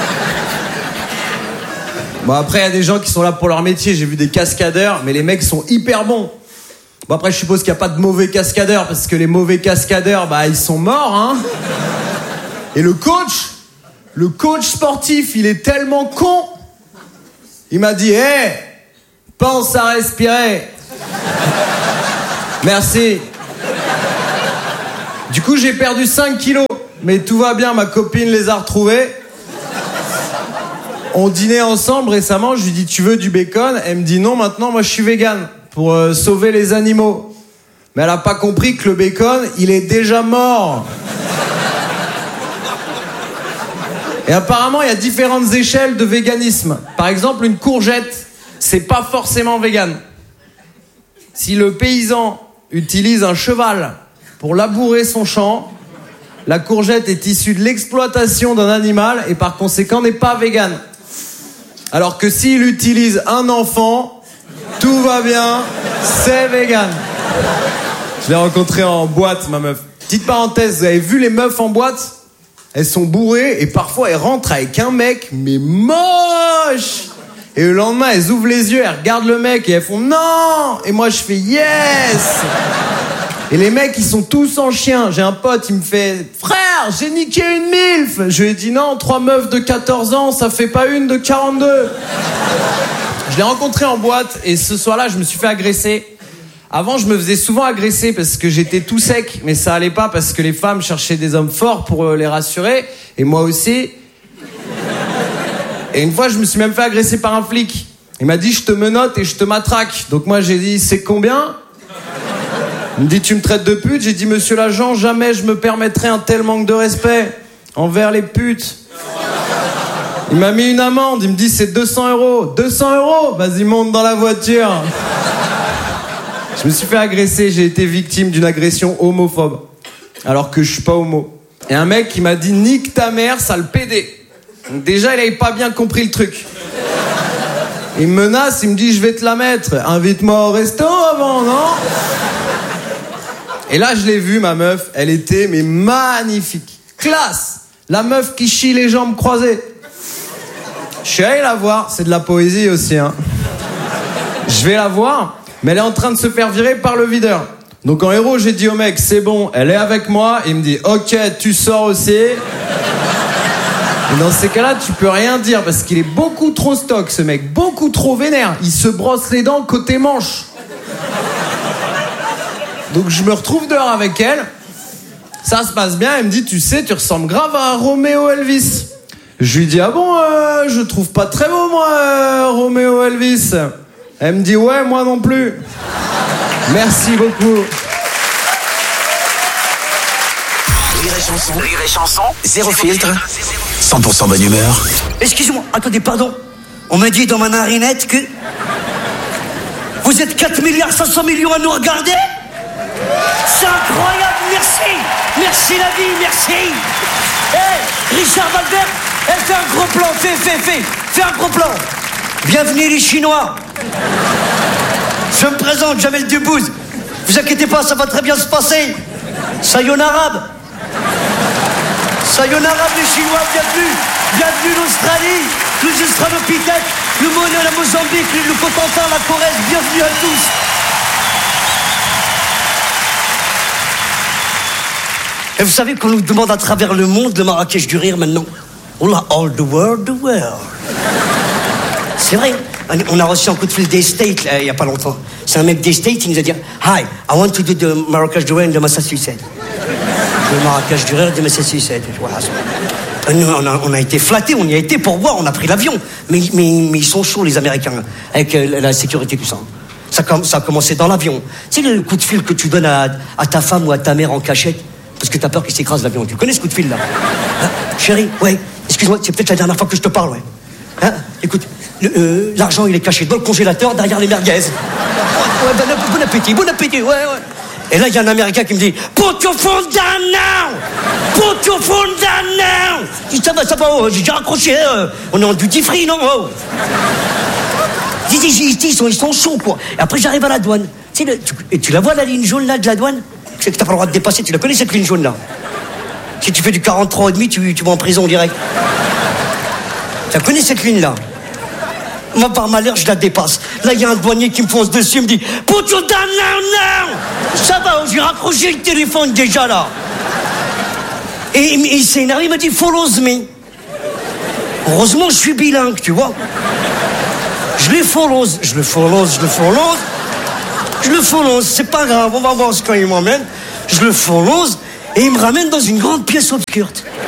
Bon, après, il y a des gens qui sont là pour leur métier. J'ai vu des cascadeurs, mais les mecs sont hyper bons. Bon, après, je suppose qu'il n'y a pas de mauvais cascadeurs, parce que les mauvais cascadeurs, bah, ils sont morts, hein. Et le coach sportif, il est tellement con. Il m'a dit, pense à respirer. Merci. Du coup, j'ai perdu 5 kilos. Mais tout va bien, ma copine les a retrouvés. On dînait ensemble récemment, je lui dis, tu veux du bacon? Elle me dit, non, maintenant, moi, je suis vegan. Pour sauver les animaux. Mais elle a pas compris que le bacon, il est déjà mort. Et apparemment, il y a différentes échelles de véganisme. Par exemple, une courgette, c'est pas forcément vegan. Si le paysan utilise un cheval pour labourer son champ, la courgette est issue de l'exploitation d'un animal et par conséquent n'est pas vegan. Alors que s'il utilise un enfant, tout va bien, c'est vegan. Je l'ai rencontré en boîte, ma meuf. Petite parenthèse, vous avez vu les meufs en boîte? Elles sont bourrées et parfois elles rentrent avec un mec, mais moche. Et le lendemain, elles ouvrent les yeux, elles regardent le mec et elles font non. Et moi, je fais yes. Et les mecs, ils sont tous en chien. J'ai un pote, il me fait frère, j'ai niqué une milf. Je lui ai dit non, 3 meufs de 14 ans, ça fait pas une de 42. Je l'ai rencontré en boîte et ce soir-là, je me suis fait agresser. Avant, je me faisais souvent agresser parce que j'étais tout sec, mais ça allait pas parce que les femmes cherchaient des hommes forts pour les rassurer, et moi aussi. Et une fois, je me suis même fait agresser par un flic. Il m'a dit, je te menotte et je te matraque. Donc moi, j'ai dit, c'est combien? Il me dit, tu me traites de pute? J'ai dit, monsieur l'agent, jamais je me permettrai un tel manque de respect envers les putes. Il m'a mis une amende, il me dit, c'est 200 €. 200 €? Vas-y, monte dans la voiture. Je me suis fait agresser, j'ai été victime d'une agression homophobe. Alors que je suis pas homo. Et un mec qui m'a dit, nique ta mère, sale pédé. Donc déjà, il avait pas bien compris le truc. Il me menace, il me dit, je vais te la mettre. Invite-moi au resto avant, non? Et là, je l'ai vue, ma meuf, elle était, mais magnifique. Classe! La meuf qui chie les jambes croisées. Je suis allé la voir, c'est de la poésie aussi, hein. Je vais la voir. Mais elle est en train de se faire virer par le videur. Donc en héros, j'ai dit au mec, c'est bon, elle est avec moi. Il me dit, ok, tu sors aussi. Et dans ces cas-là, tu peux rien dire parce qu'il est beaucoup trop stock, ce mec. Beaucoup trop vénère. Il se brosse les dents côté manche. Donc je me retrouve dehors avec elle. Ça se passe bien. Elle me dit, tu sais, tu ressembles grave à Roméo Elvis. Je lui dis, ah bon, je trouve pas très beau, moi, Roméo Elvis. Elle me dit, ouais, moi non plus. Merci beaucoup. Rire et chanson, zéro filtre, 100% bonne humeur. Excusez-moi, attendez, pardon. On m'a dit dans ma narinette que... Vous êtes 4 milliards 500 millions à nous regarder? C'est incroyable, merci. Merci la vie, merci. Hé, Richard Valbert, fais un gros plan, fais un gros plan. Bienvenue les Chinois. Je me présente, Jamel Debbouze. Vous inquiétez pas, ça va très bien se passer. Sayonara. Sayonara les Chinois, bienvenue l'Australie, les Australopithèques, le Mono, la Mozambique, le Cotentin, la Corrèze, bienvenue à tous. Et vous savez qu'on nous demande à travers le monde le Marrakech du rire maintenant. On a all the world, C'est vrai. On a reçu un coup de fil des States il y a pas longtemps. C'est un mec des States, il nous a dit Hi, I want to do the Marrakech du rire de Massachusetts. Le Marrakech du rire de Massachusetts. Voilà. On a été flattés, on y a été pour voir, on a pris l'avion. Mais ils sont chauds, les Américains, avec la sécurité, tout ça. Ça a commencé dans l'avion. Tu sais, le coup de fil que tu donnes à ta femme ou à ta mère en cachette, parce que t'as peur qu'il s'écrase l'avion. Tu connais ce coup de fil-là? Hein? Chérie, ouais, excuse-moi, c'est peut-être la dernière fois que je te parle, ouais. Hein? Écoute, l'argent, il est caché dans le congélateur, derrière les merguez. Ouais, bon appétit, ouais. Et là, il y a un Américain qui me dit Put your phone down now! Put your phone down now! Je dis, ça va, j'ai déjà raccroché, on est en duty free, non? Oh. Ils sont chauds, quoi. Et après, j'arrive à la douane. Tu la vois, la ligne jaune, là, de la douane? C'est que t'as pas le droit de dépasser, tu la connais, cette ligne jaune, là? Si tu fais du 43,5, tu vas en prison direct. Tu la connais, cette ligne-là? Moi, par malheur, je la dépasse. Là, il y a un douanier qui me fonce dessus, il me dit Put your down now! Ça va, j'ai raccroché le téléphone déjà, là. Et il s'est énervé, il m'a dit Follow me. Heureusement, je suis bilingue, tu vois. Je le follow, c'est pas grave, on va voir ce qu'il m'emmène. Je le follow, Et il me ramène dans une grande pièce obscure.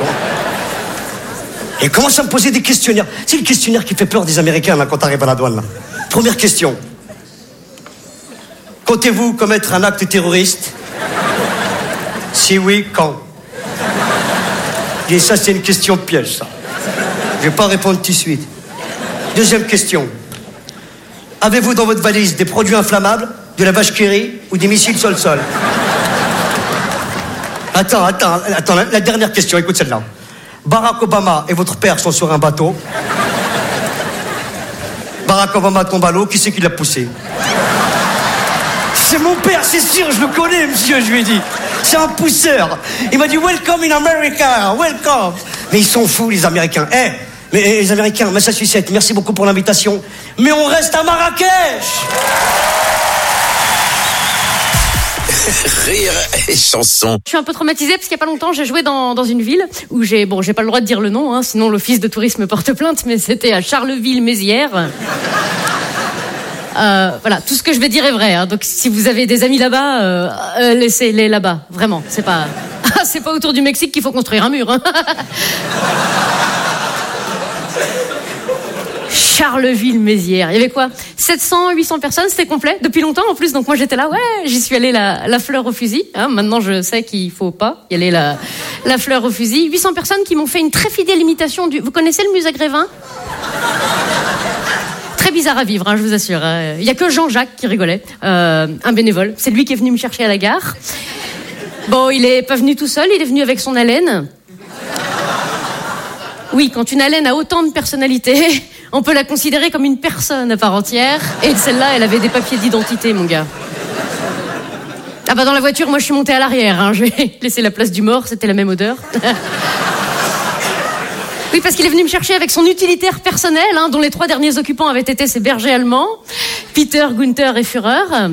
Et il commence à me poser des questionnaires. C'est le questionnaire qui fait peur des Américains là, quand t'arrives à la douane. Là. Première question. Comptez-vous commettre un acte terroriste? Si oui, quand? Et ça, c'est une question piège, ça. Je vais pas répondre tout de suite. Deuxième question. Avez-vous dans votre valise des produits inflammables, de la vache qui rit ou des missiles sol-sol? Attends, la dernière question, écoute celle-là. Barack Obama et votre père sont sur un bateau. Barack Obama tombe à l'eau, qui c'est qui l'a poussé? C'est mon père, c'est sûr, je le connais, monsieur, je lui ai dit. C'est un pousseur. Il m'a dit, welcome in America, welcome. Mais ils sont fous, les Américains. Mais les Américains, Massachusetts, merci beaucoup pour l'invitation. Mais on reste à Marrakech. Rire et chanson. Je suis un peu traumatisée parce qu'il y a pas longtemps, j'ai joué dans une ville où j'ai pas le droit de dire le nom, hein, sinon l'office de tourisme me porte plainte, mais c'était à Charleville-Mézières. Voilà, tout ce que je vais dire est vrai, hein, donc si vous avez des amis là-bas, laissez-les là-bas, vraiment, c'est pas autour du Mexique qu'il faut construire un mur, hein. Charleville-Mézières. Il y avait quoi? 700, 800 personnes, c'était complet, depuis longtemps en plus, donc moi j'étais là, ouais, j'y suis allée la fleur au fusil, hein, maintenant je sais qu'il faut pas y aller la fleur au fusil. 800 personnes qui m'ont fait une très fidèle imitation du... Vous connaissez le musée Grévin? Très bizarre à vivre, hein, je vous assure. Il y a que Jean-Jacques qui rigolait, un bénévole, c'est lui qui est venu me chercher à la gare. Bon, il est pas venu tout seul, il est venu avec son haleine. Oui, quand une haleine a autant de personnalité, on peut la considérer comme une personne à part entière. Et celle-là, elle avait des papiers d'identité, mon gars. Ah bah dans la voiture, moi je suis montée à l'arrière, hein. J'ai laissé la place du mort, c'était la même odeur. Oui, parce qu'il est venu me chercher avec son utilitaire personnel, hein, dont les 3 derniers occupants avaient été ses bergers allemands, Peter, Gunther et Führer,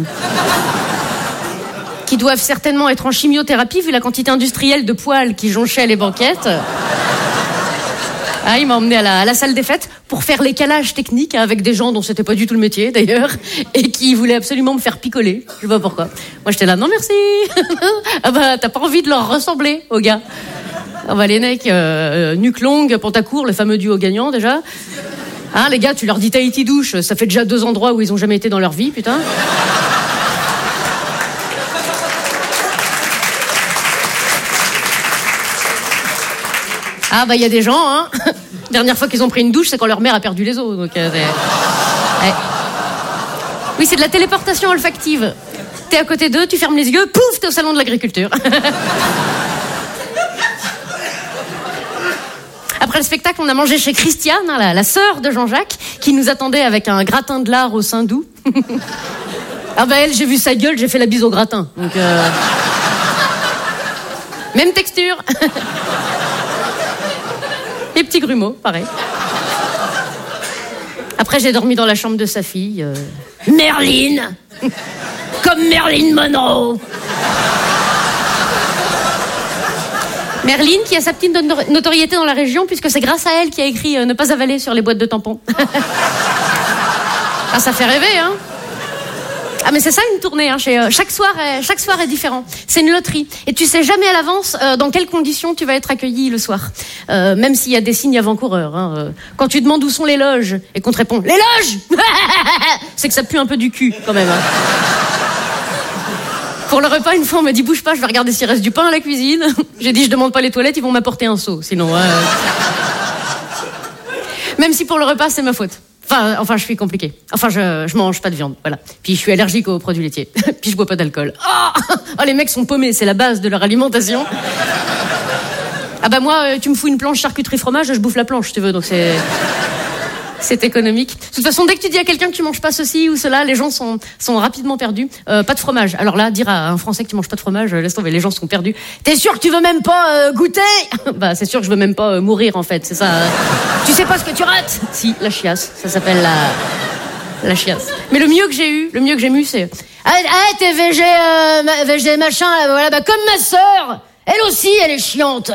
qui doivent certainement être en chimiothérapie vu la quantité industrielle de poils qui jonchaient les banquettes. Ah, il m'a emmené à la salle des fêtes pour faire les calages techniques avec des gens dont c'était pas du tout le métier d'ailleurs et qui voulaient absolument me faire picoler. Je sais pas pourquoi. Moi j'étais là, non merci. Ah bah t'as pas envie de leur ressembler aux gars. Ah bah les mecs, nuque longue, pantacourt, le fameux duo gagnant déjà. Hein les gars, tu leur dis Tahiti douche, ça fait déjà 2 endroits où ils ont jamais été dans leur vie, putain. Ah bah il y a des gens, hein. Dernière fois qu'ils ont pris une douche, c'est quand leur mère a perdu les os. Donc, ouais. Oui, c'est de la téléportation olfactive. T'es à côté d'eux, tu fermes les yeux, pouf, t'es au salon de l'agriculture. Après le spectacle, on a mangé chez Christiane, hein, la sœur de Jean-Jacques, qui nous attendait avec un gratin de lard au sein doux. Ah bah elle, j'ai vu sa gueule, j'ai fait la bise au gratin. Donc, même texture. Les petits grumeaux, pareil. Après, j'ai dormi dans la chambre de sa fille. Merlin. Comme Marilyn Monroe. Merlin, qui a sa petite notoriété dans la région, puisque c'est grâce à elle qui a écrit « Ne pas avaler » sur les boîtes de tampons. Ah, ça fait rêver, hein. Ah mais c'est ça une tournée, hein, chaque soir est différent. C'est une loterie et tu sais jamais à l'avance dans quelles conditions tu vas être accueilli le soir. Même s'il y a des signes avant-coureurs. Hein, quand tu demandes où sont les loges et qu'on te répond les loges, c'est que ça pue un peu du cul quand même. Hein. Pour le repas, une fois on m'a dit bouge pas, je vais regarder s'il reste du pain à la cuisine. J'ai dit je demande pas les toilettes, ils vont m'apporter un seau, sinon. Même si pour le repas c'est ma faute. Enfin, je suis compliquée. Enfin, je mange pas de viande, voilà. Puis je suis allergique aux produits laitiers. Puis je bois pas d'alcool. Oh, les mecs sont paumés, c'est la base de leur alimentation. Ah bah moi, tu me fous une planche charcuterie fromage, je bouffe la planche, si tu veux, donc c'est économique. De toute façon, dès que tu dis à quelqu'un que tu manges pas ceci ou cela, les gens sont rapidement perdus. Pas de fromage. Alors là, dire à un Français que tu manges pas de fromage, laisse tomber, les gens sont perdus. T'es sûr que tu veux même pas goûter? Bah, c'est sûr que je veux même pas mourir, en fait, c'est ça. Tu sais pas ce que tu rates? Si, la chiasse. Ça s'appelle la chiasse. Mais le mieux que j'ai eu, c'est t'es végé machin, voilà, bah comme ma sœur. Elle aussi, elle est chiante.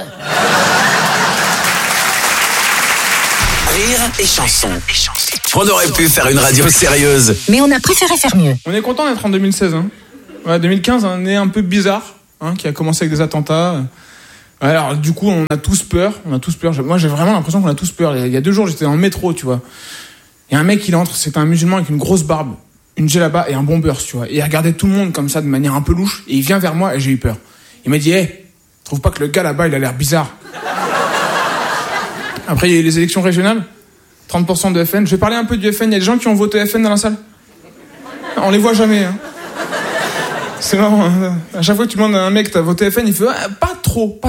Rire et chanson. On aurait pu faire une radio sérieuse. Mais on a préféré faire mieux. On est content d'être en 2016. Hein. Ouais, 2015, une année un peu bizarre. qui a commencé avec des attentats. Alors, du coup, on a tous peur. Moi, j'ai vraiment l'impression qu'on a tous peur. Il y a 2 jours, j'étais dans le métro, tu vois. Il y a un mec, il entre, c'était un musulman avec une grosse barbe, une djellaba et un bombers, tu vois. Et il regardait tout le monde comme ça, de manière un peu louche. Et il vient vers moi et j'ai eu peur. Il m'a dit, trouve pas que le gars là-bas, il a l'air bizarre. Après, il y a eu les élections régionales. 30% de FN. Je vais parler un peu du FN. Il y a des gens qui ont voté FN dans la salle. On les voit jamais, hein. C'est marrant, hein. À chaque fois que tu demandes à un mec, t'as voté FN, il fait pas trop.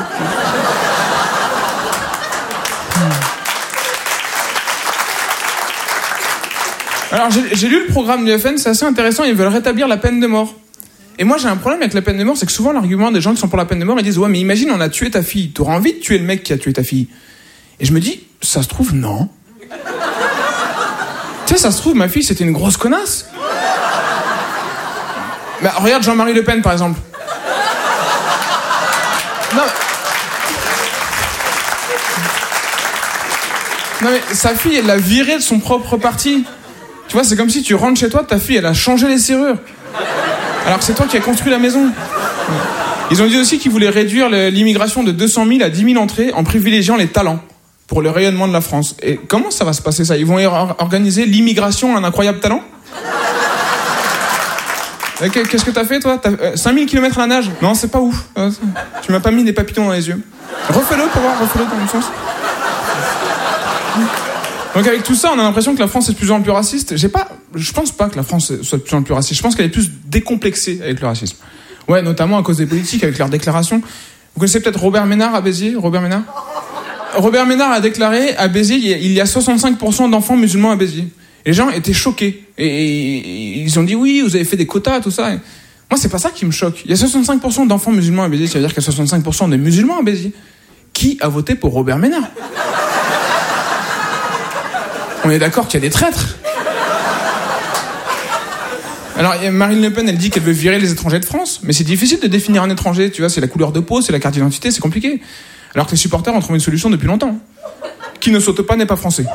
Alors j'ai lu le programme du FN, c'est assez intéressant, ils veulent rétablir la peine de mort. Et moi j'ai un problème avec la peine de mort, c'est que souvent l'argument des gens qui sont pour la peine de mort, ils disent mais imagine on a tué ta fille, t'auras envie de tuer le mec qui a tué ta fille. Et je me dis, ça se trouve non. Tu sais, ça se trouve ma fille c'était une grosse connasse. Bah, regarde Jean-Marie Le Pen, par exemple. Non mais sa fille, elle l'a virée de son propre parti. Tu vois, c'est comme si tu rentres chez toi, ta fille, elle a changé les serrures. Alors que c'est toi qui as construit la maison. Ils ont dit aussi qu'ils voulaient réduire l'immigration de 200 000 à 10 000 entrées en privilégiant les talents pour le rayonnement de la France. Et comment ça va se passer, ça? Ils vont organiser l'immigration à un incroyable talent? Qu'est-ce que t'as fait, toi? 5000 km à la nage? Non, c'est pas ouf. Tu m'as pas mis des papillons dans les yeux. Refais-le pour voir, refais-le dans le sens. Donc avec tout ça, on a l'impression que la France est de plus en plus raciste. Je pense pas que la France soit de plus en plus raciste. Je pense qu'elle est plus décomplexée avec le racisme. Ouais, notamment à cause des politiques, avec leurs déclarations. Vous connaissez peut-être Robert Ménard à Béziers? Robert Ménard a déclaré à Béziers, il y a 65% d'enfants musulmans à Béziers. Et les gens étaient choqués. Et ils ont dit, oui, vous avez fait des quotas, tout ça. Et moi, c'est pas ça qui me choque. Il y a 65% d'enfants musulmans à Béziers, ça veut dire qu'il y a 65% de musulmans à Béziers. Qui a voté pour Robert Ménard? On est d'accord qu'il y a des traîtres. Alors, Marine Le Pen, elle dit qu'elle veut virer les étrangers de France, mais c'est difficile de définir un étranger, tu vois, c'est la couleur de peau, c'est la carte d'identité, c'est compliqué. Alors que les supporters ont trouvé une solution depuis longtemps. Qui ne saute pas n'est pas français.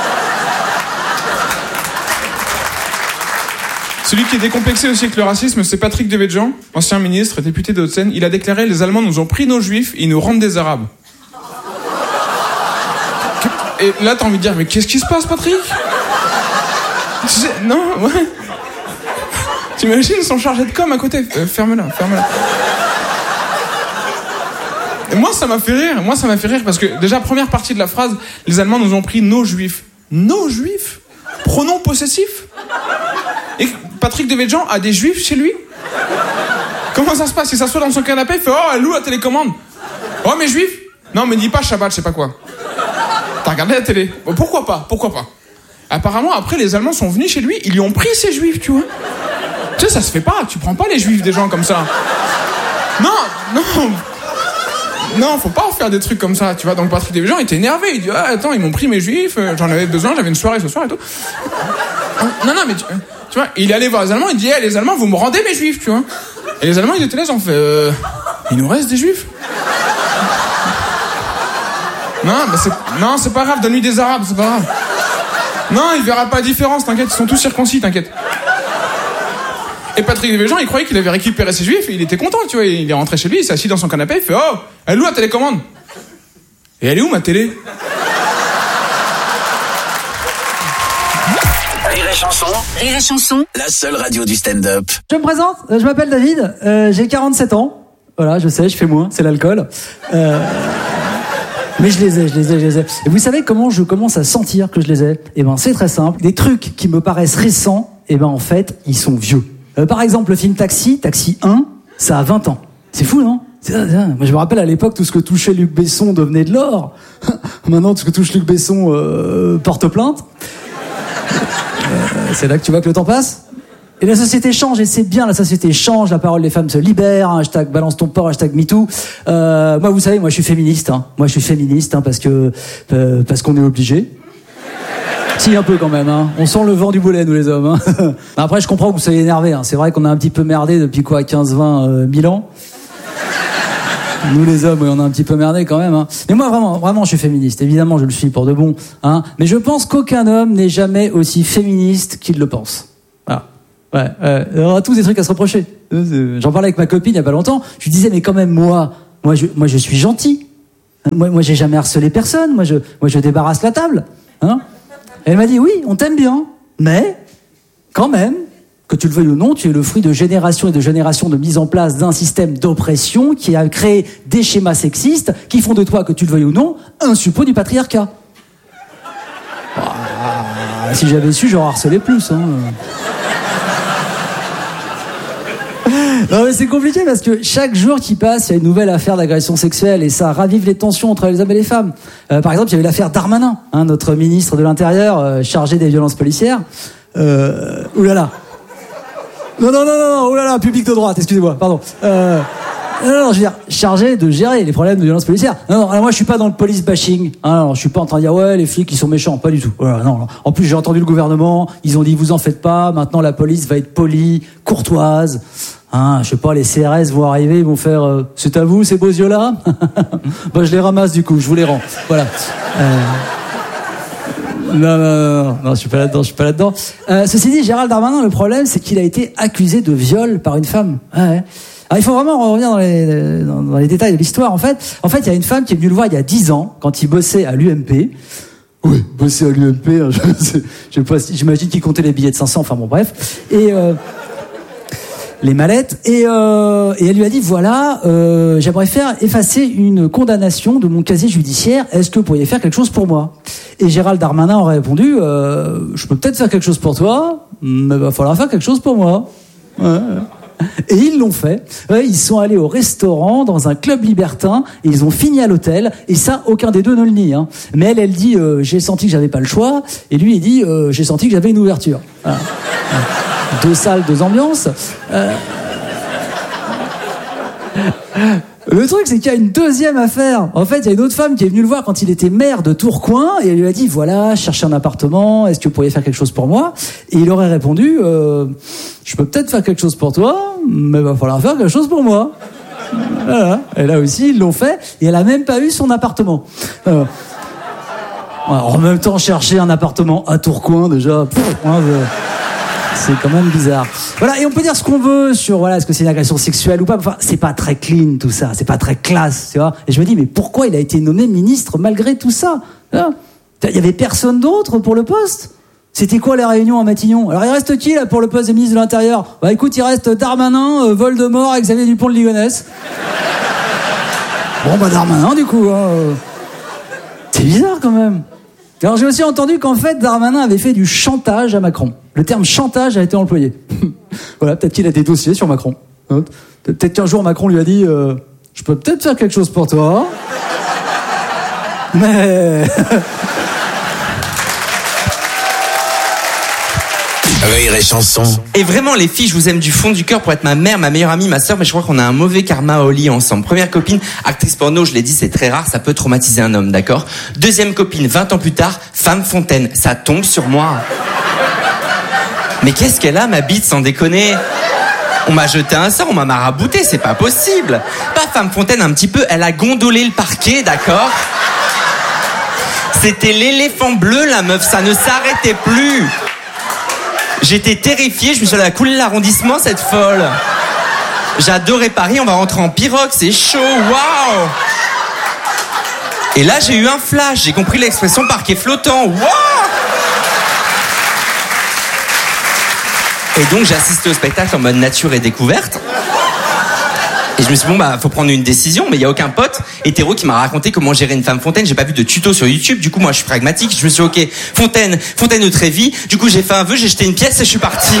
Celui qui est décomplexé aussi avec le racisme, c'est Patrick Devedjian, ancien ministre et député de Haute-Seine. Il a déclaré « Les Allemands nous ont pris nos juifs et ils nous rendent des arabes ». Et là, t'as envie de dire « Mais qu'est-ce qui se passe, Patrick ?» Non, ouais. T'imagines son chargé de com à côté. Ferme-la. Et moi, ça m'a fait rire parce que, déjà, première partie de la phrase, les Allemands nous ont pris nos juifs. Nos juifs? Pronom possessif? Et Patrick Devedjian a des juifs chez lui? Comment ça se passe? Il s'assoit dans son canapé, il fait « Oh, elle loue la télécommande. Oh, mes juifs? Non, mais dis pas Shabbat, je sais pas quoi. T'as regardé la télé? Bon, pourquoi pas? Apparemment, après, les Allemands sont venus chez lui, ils lui ont pris ses juifs, tu vois. Tu sais, ça se fait pas, tu prends pas les juifs des gens comme ça. Non, faut pas faire des trucs comme ça, tu vois. Donc Patrick Devedjian était énervé, il dit « Ah, attends, ils m'ont pris mes juifs, j'en avais besoin, j'avais une soirée ce soir et tout. » Non, mais tu vois, il est allé voir les Allemands, il dit « les Allemands, vous me rendez mes juifs, tu vois. » Et les Allemands, ils étaient là, ils ont fait il nous reste des juifs? Non, c'est pas grave, donne-lui des arabes, c'est pas grave. Non, il verra pas la différence, t'inquiète, ils sont tous circoncis, t'inquiète. Et Patrick Devedjian, il croyait qu'il avait récupéré ses juifs et il était content, tu vois. Il est rentré chez lui, il s'est assis dans son canapé, il fait « Oh, elle est où la télécommande? Et elle est où ma télé ?» Rire et chanson, la seule radio du stand-up. Je me présente, je m'appelle David, j'ai 47 ans. Voilà, je sais, je fais moins, c'est l'alcool. Mais je les ai. Et vous savez comment je commence à sentir que je les ai? Eh ben, c'est très simple. Des trucs qui me paraissent récents, eh ben, en fait, ils sont vieux. Par exemple, le film Taxi 1, ça a 20 ans. C'est fou, non? Moi, je me rappelle à l'époque, tout ce que touchait Luc Besson devenait de l'or. Maintenant, tout ce que touche Luc Besson porte plainte. C'est là que tu vois que le temps passe. Et la société change, et c'est bien, la société change, la parole des femmes se libère, hashtag balance ton porc, hashtag MeToo. Moi, vous savez, moi je suis féministe, parce qu'on est obligé. Si, un peu quand même, hein. On sent le vent du boulet, nous les hommes, hein. Après, je comprends que vous soyez énervés, hein. C'est vrai qu'on a un petit peu merdé depuis 15-20 000 ans. Nous les hommes, oui, on a un petit peu merdé quand même, hein. Mais moi, vraiment, je suis féministe. Évidemment, je le suis pour de bon, hein. Mais je pense qu'aucun homme n'est jamais aussi féministe qu'il le pense. Voilà. Ouais, on a tous des trucs à se reprocher. J'en parlais avec ma copine il y a pas longtemps. Je lui disais, mais quand même, moi, je suis gentil. Moi, j'ai jamais harcelé personne. Moi, je débarrasse la table. Hein? Elle m'a dit, oui, on t'aime bien, mais quand même, que tu le veuilles ou non, tu es le fruit de générations et de générations de mise en place d'un système d'oppression qui a créé des schémas sexistes qui font de toi, que tu le veuilles ou non, un suppôt du patriarcat. Si j'avais su, j'aurais harcelé plus. Hein. Non mais c'est compliqué parce que chaque jour qui passe, il y a une nouvelle affaire d'agression sexuelle et ça ravive les tensions entre les hommes et les femmes. Par exemple, il y avait l'affaire Darmanin, notre ministre de l'Intérieur chargé des violences policières. Oulala. Non, oulala, public de droite, excusez-moi, pardon. Non, je veux dire, chargé de gérer les problèmes de violence policière. Non, alors moi je suis pas dans le police bashing. Alors, je suis pas en train de dire ouais les flics ils sont méchants, pas du tout. Voilà, non. En plus j'ai entendu le gouvernement, ils ont dit vous en faites pas. Maintenant la police va être polie, courtoise. Je sais pas, les CRS vont arriver, ils vont faire c'est à vous ces beaux yeux là. Bah je les ramasse du coup, je vous les rends. Voilà. Non, je suis pas là-dedans. Ceci dit, Gérald Darmanin, le problème c'est qu'il a été accusé de viol par une femme. Ouais. Alors, il faut vraiment revenir dans les détails de l'histoire. En fait, il y a une femme qui est venue le voir il y a 10 ans, quand il bossait à l'UMP. Oui, bosser à l'UMP, je sais pas, j'imagine qu'il comptait les billets de 500, enfin bon, bref. Et, les mallettes. Et elle lui a dit, voilà, j'aimerais faire effacer une condamnation de mon casier judiciaire. Est-ce que vous pourriez faire quelque chose pour moi? Et Gérald Darmanin aurait répondu, je peux peut-être faire quelque chose pour toi, mais il va falloir faire quelque chose pour moi. Ouais. Et ils l'ont fait. Ouais, ils sont allés au restaurant, dans un club libertin, et ils ont fini à l'hôtel. Et ça, aucun des deux ne le nie. Hein. Mais elle dit, j'ai senti que j'avais pas le choix. Et lui, il dit, j'ai senti que j'avais une ouverture. Voilà. 2 salles, 2 ambiances. Le truc, c'est qu'il y a une deuxième affaire. En fait, il y a une autre femme qui est venue le voir quand il était maire de Tourcoing et elle lui a dit, voilà, je cherche un appartement, est-ce que vous pourriez faire quelque chose pour moi? Et il aurait répondu, je peux peut-être faire quelque chose pour toi, mais il va falloir faire quelque chose pour moi. Voilà. Et là aussi, ils l'ont fait et elle a même pas eu son appartement. En même temps, chercher un appartement à Tourcoing, déjà, c'est quand même bizarre. Voilà, et on peut dire ce qu'on veut sur, voilà, est-ce que c'est une agression sexuelle ou pas. Enfin, c'est pas très clean tout ça, c'est pas très classe, tu vois. Et je me dis, mais pourquoi il a été nommé ministre malgré tout ça? Il y avait personne d'autre pour le poste. C'était quoi les réunions à Matignon? Alors il reste qui là pour le poste de ministre de l'Intérieur? Bah écoute, il reste Darmanin, Voldemort et Xavier Dupont de Ligonnès. Bon bah Darmanin du coup. C'est bizarre quand même. Alors j'ai aussi entendu qu'en fait Darmanin avait fait du chantage à Macron. Le terme chantage a été employé. Voilà, peut-être qu'il a des dossiers sur Macron. Peut-être qu'un jour Macron lui a dit je peux peut-être faire quelque chose pour toi, mais... Rire et chanson. Et vraiment les filles, je vous aime du fond du cœur pour être ma mère, ma meilleure amie, ma sœur, mais je crois qu'on a un mauvais karma au lit ensemble. Première copine, actrice porno, je l'ai dit, c'est très rare, ça peut traumatiser un homme, d'accord? Deuxième copine, 20 ans plus tard, femme fontaine, ça tombe sur moi. Mais qu'est-ce qu'elle a, ma bite, sans déconner? On m'a jeté un sort, on m'a marabouté, c'est pas possible. Pas femme fontaine, un petit peu, elle a gondolé le parquet, d'accord? C'était l'éléphant bleu, la meuf, ça ne s'arrêtait plus. J'étais terrifié, je me suis allé à couler l'arrondissement, cette folle. J'adorais Paris, on va rentrer en pirogue, c'est chaud, waouh. Et là, j'ai eu un flash, j'ai compris l'expression parquet flottant, waouh. Et donc, j'ai assisté au spectacle en mode nature et découverte. Et je me suis dit, bon, bah, faut prendre une décision, mais il y a aucun pote hétéro qui m'a raconté comment gérer une femme fontaine. J'ai pas vu de tuto sur YouTube. Du coup, moi, je suis pragmatique. Je me suis dit, ok, fontaine de Trévis. Du coup, j'ai fait un vœu, j'ai jeté une pièce et je suis parti.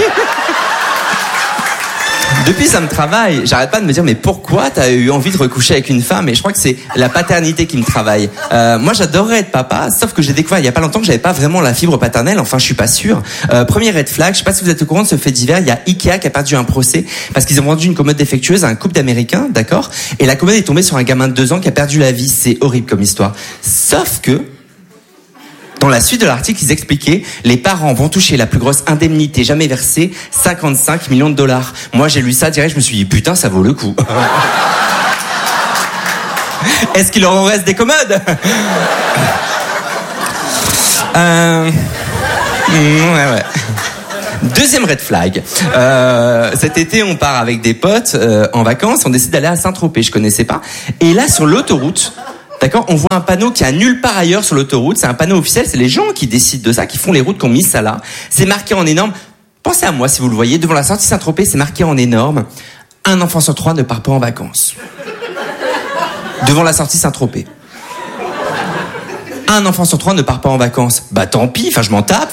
Depuis, ça me travaille. J'arrête pas de me dire, mais pourquoi t'as eu envie de recoucher avec une femme? Et je crois que c'est la paternité qui me travaille. Moi, j'adorerais être papa, sauf que j'ai découvert il y a pas longtemps que j'avais pas vraiment la fibre paternelle. Enfin, je suis pas sûr. Premier red flag, je sais pas si vous êtes au courant de ce fait divers. Il y a Ikea qui a perdu un procès parce qu'ils ont vendu une commode défectueuse à un couple d'Américains, d'accord? Et la commode est tombée sur un gamin de 2 ans qui a perdu la vie. C'est horrible comme histoire. Sauf que, dans la suite de l'article, ils expliquaient, les parents vont toucher la plus grosse indemnité jamais versée, 55 millions de dollars. Moi, j'ai lu ça direct, je me suis dit, putain, ça vaut le coup. Est-ce qu'il leur en reste des commodes? Ouais. Deuxième red flag. Cet été, on part avec des potes en vacances. On décide d'aller à Saint-Tropez. Je connaissais pas. Et là, sur l'autoroute, d'accord, on voit un panneau qui a nulle part ailleurs sur l'autoroute. C'est un panneau officiel. C'est les gens qui décident de ça, qui font les routes, qui ont mis ça là. C'est marqué en énorme. Pensez à moi si vous le voyez. Devant la sortie Saint-Tropez, c'est marqué en énorme. Un enfant sur 3 ne part pas en vacances. Devant la sortie Saint-Tropez. Un enfant sur 3 ne part pas en vacances. Bah tant pis, enfin je m'en tape.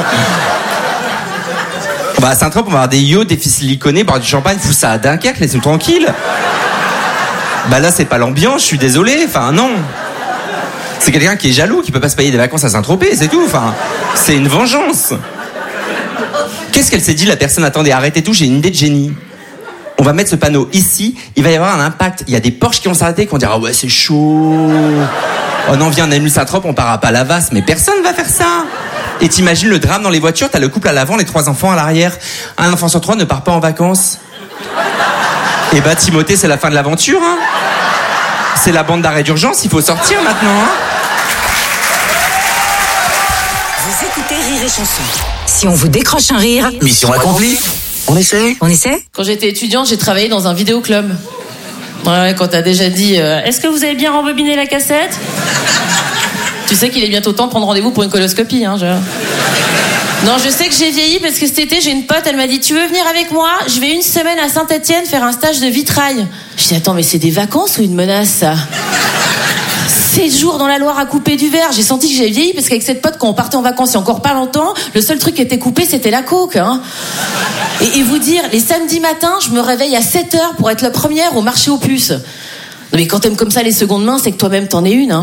Bah à Saint-Tropez, on va avoir des yachts, des fils siliconés, boire du champagne, fous ça à Dunkerque, laissez-nous tranquille. Bah là c'est pas l'ambiance, je suis désolé, enfin non. C'est quelqu'un qui est jaloux, qui peut pas se payer des vacances à Saint-Tropez, c'est tout, enfin. C'est une vengeance. Qu'est-ce qu'elle s'est dit la personne? Attendez, arrêtez tout, j'ai une idée de génie. On va mettre ce panneau ici, il va y avoir un impact. Il y a des Porsche qui vont s'arrêter, qui vont dire ah ouais c'est chaud. Oh non viens on annule Saint-Tropez, on part à Palavas, mais personne va faire ça. Et t'imagines le drame dans les voitures, t'as le couple à l'avant, les 3 enfants à l'arrière. Un enfant sur 3 ne part pas en vacances. Et bah Timothée c'est la fin de l'aventure hein. C'est la bande d'arrêt d'urgence, il faut sortir maintenant hein. Vous écoutez Rire et Chanson. Si on vous décroche un rire, Mission accomplie. On essaie? On essaie? Quand j'étais étudiante, j'ai travaillé dans un vidéoclub. Ouais, quand t'as déjà dit est-ce que vous avez bien rembobiné la cassette? Tu sais qu'il est bientôt temps de prendre rendez-vous pour une coloscopie, hein, Non, je sais que j'ai vieilli parce que cet été, j'ai une pote, elle m'a dit tu veux venir avec moi? Je vais 1 semaine à Saint-Etienne faire un stage de vitrail. Je dis attends, mais c'est des vacances ou une menace, ça? 7 jours dans la Loire à couper du verre. J'ai senti que j'avais vieilli parce qu'avec cette pote, quand on partait en vacances il y a encore pas longtemps, le seul truc qui était coupé, c'était la coke, hein. Et vous dire, les samedis matins, je me réveille à 7h pour être la première au marché aux puces. Non mais quand t'aimes comme ça les secondes mains, c'est que toi-même t'en es une, hein.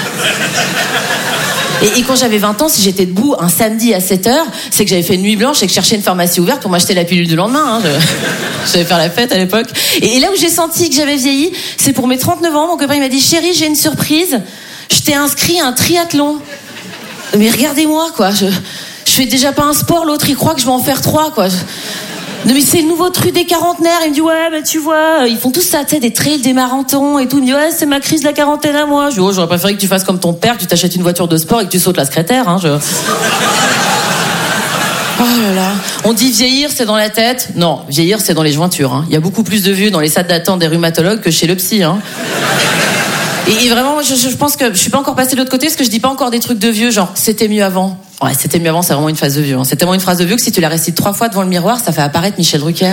Et quand j'avais 20 ans, si j'étais debout un samedi à 7h, c'est que j'avais fait une nuit blanche et que je cherchais une pharmacie ouverte pour m'acheter la pilule du lendemain, hein. J'allais faire la fête à l'époque. Et là où j'ai senti que j'avais vieilli, c'est pour mes 39 ans, mon copain il m'a dit chérie, j'ai une surprise. Je t'ai inscrit à un triathlon. Mais regardez-moi, quoi. Je fais déjà pas un sport, l'autre il croit que je vais en faire 3, quoi. Non mais c'est le nouveau truc des quarantenaires. Il me dit ouais bah tu vois ils font tout ça, tu sais, des trails, des marathons et tout. Il me dit ouais c'est ma crise de la quarantaine à moi. Je dis oh j'aurais préféré que tu fasses comme ton père, que tu t'achètes une voiture de sport et que tu sautes la secrétaire, hein. Oh là là. On dit vieillir c'est dans la tête. Non, vieillir c'est dans les jointures, hein. Il y a beaucoup plus de vieux dans les salles d'attente des rhumatologues que chez le psy, hein. Et vraiment, je pense que je suis pas encore passée de l'autre côté parce que je dis pas encore des trucs de vieux, genre c'était mieux avant. Ouais, c'était mieux avant, c'est vraiment une phrase de vieux, hein. C'est tellement une phrase de vieux que si tu la récites 3 fois devant le miroir, ça fait apparaître Michel Drucker.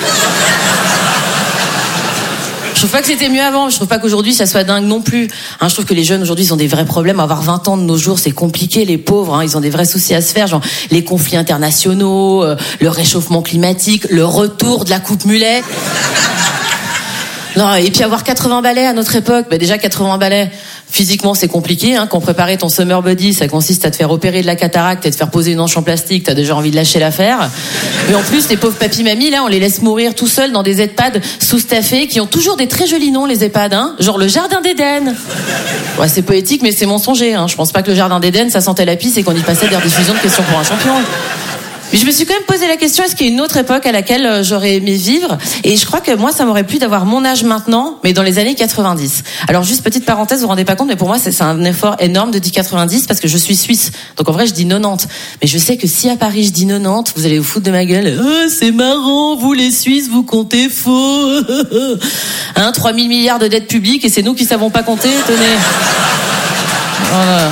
Je trouve pas que c'était mieux avant, je trouve pas qu'aujourd'hui ça soit dingue non plus. Hein, je trouve que les jeunes aujourd'hui ils ont des vrais problèmes. Avoir 20 ans de nos jours c'est compliqué, les pauvres, hein, ils ont des vrais soucis à se faire, genre les conflits internationaux, le réchauffement climatique, le retour de la coupe mulet. Non, et puis avoir 80 balais à notre époque, bah déjà 80 balais, physiquement c'est compliqué, hein. Quand préparer ton summer body, ça consiste à te faire opérer de la cataracte et te faire poser une hanche en plastique, t'as déjà envie de lâcher l'affaire. Mais en plus, les pauvres papy-mamies, là, on les laisse mourir tout seuls dans des EHPAD sous-staffés qui ont toujours des très jolis noms, les EHPAD, hein. Genre le Jardin d'Éden. Ouais, c'est poétique, mais c'est mensonger, hein. Je pense pas que le Jardin d'Éden, ça sentait la pisse et qu'on y passait des rediffusions de questions pour un champion. Mais je me suis quand même posé la question, est-ce qu'il y a une autre époque à laquelle j'aurais aimé vivre? Et je crois que moi, ça m'aurait plu d'avoir mon âge maintenant, mais dans les années 90. Alors juste petite parenthèse, vous vous rendez pas compte, mais pour moi, c'est un effort énorme de dire 90 parce que je suis suisse. Donc en vrai, je dis 90. Mais je sais que si à Paris, je dis 90, vous allez vous foutre de ma gueule. Oh, c'est marrant, vous les Suisses, vous comptez faux. Hein, 3 000 milliards de dettes publiques et c'est nous qui savons pas compter, tenez. Voilà.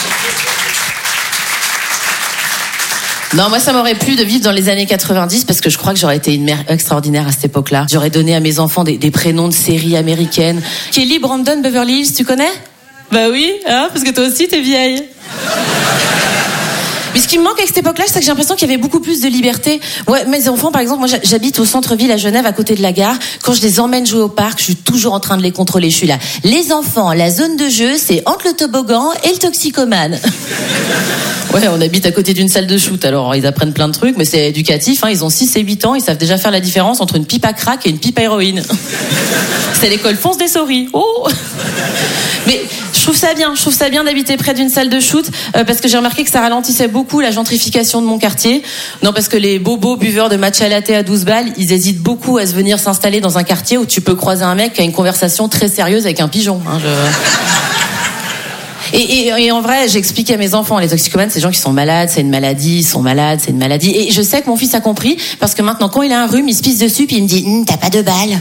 Non, moi, ça m'aurait plu de vivre dans les années 90 parce que je crois que j'aurais été une mère extraordinaire à cette époque-là. J'aurais donné à mes enfants des prénoms de séries américaines. Kelly, Brandon, Beverly Hills, tu connais? Bah oui, hein, parce que toi aussi, t'es vieille. Mais ce qui me manque avec cette époque-là, c'est que j'ai l'impression qu'il y avait beaucoup plus de liberté. Ouais, mes enfants, par exemple, moi j'habite au centre-ville à Genève, à côté de la gare. Quand je les emmène jouer au parc, je suis toujours en train de les contrôler. Je suis là. Les enfants, la zone de jeu, c'est entre le toboggan et le toxicomane. Ouais, on habite à côté d'une salle de shoot, alors ils apprennent plein de trucs, mais c'est éducatif, hein. Ils ont 6 et 8 ans, ils savent déjà faire la différence entre une pipe à crack et une pipe à héroïne. C'est l'école Fonce des Souris. Oh. Mais je trouve ça bien d'habiter près d'une salle de shoot, parce que j'ai remarqué que ça ralentissait beaucoup la gentrification de mon quartier. Non, parce que les bobos buveurs de matcha latte à 12 balles, ils hésitent beaucoup à se venir s'installer dans un quartier où tu peux croiser un mec qui a une conversation très sérieuse avec un pigeon, hein, Et en vrai, j'explique à mes enfants, les toxicomanes, c'est des gens qui sont malades, c'est une maladie, ils sont malades, c'est une maladie. Et je sais que mon fils a compris, parce que maintenant, quand il a un rhume, il se pisse dessus, puis il me dit, t'as pas de balle.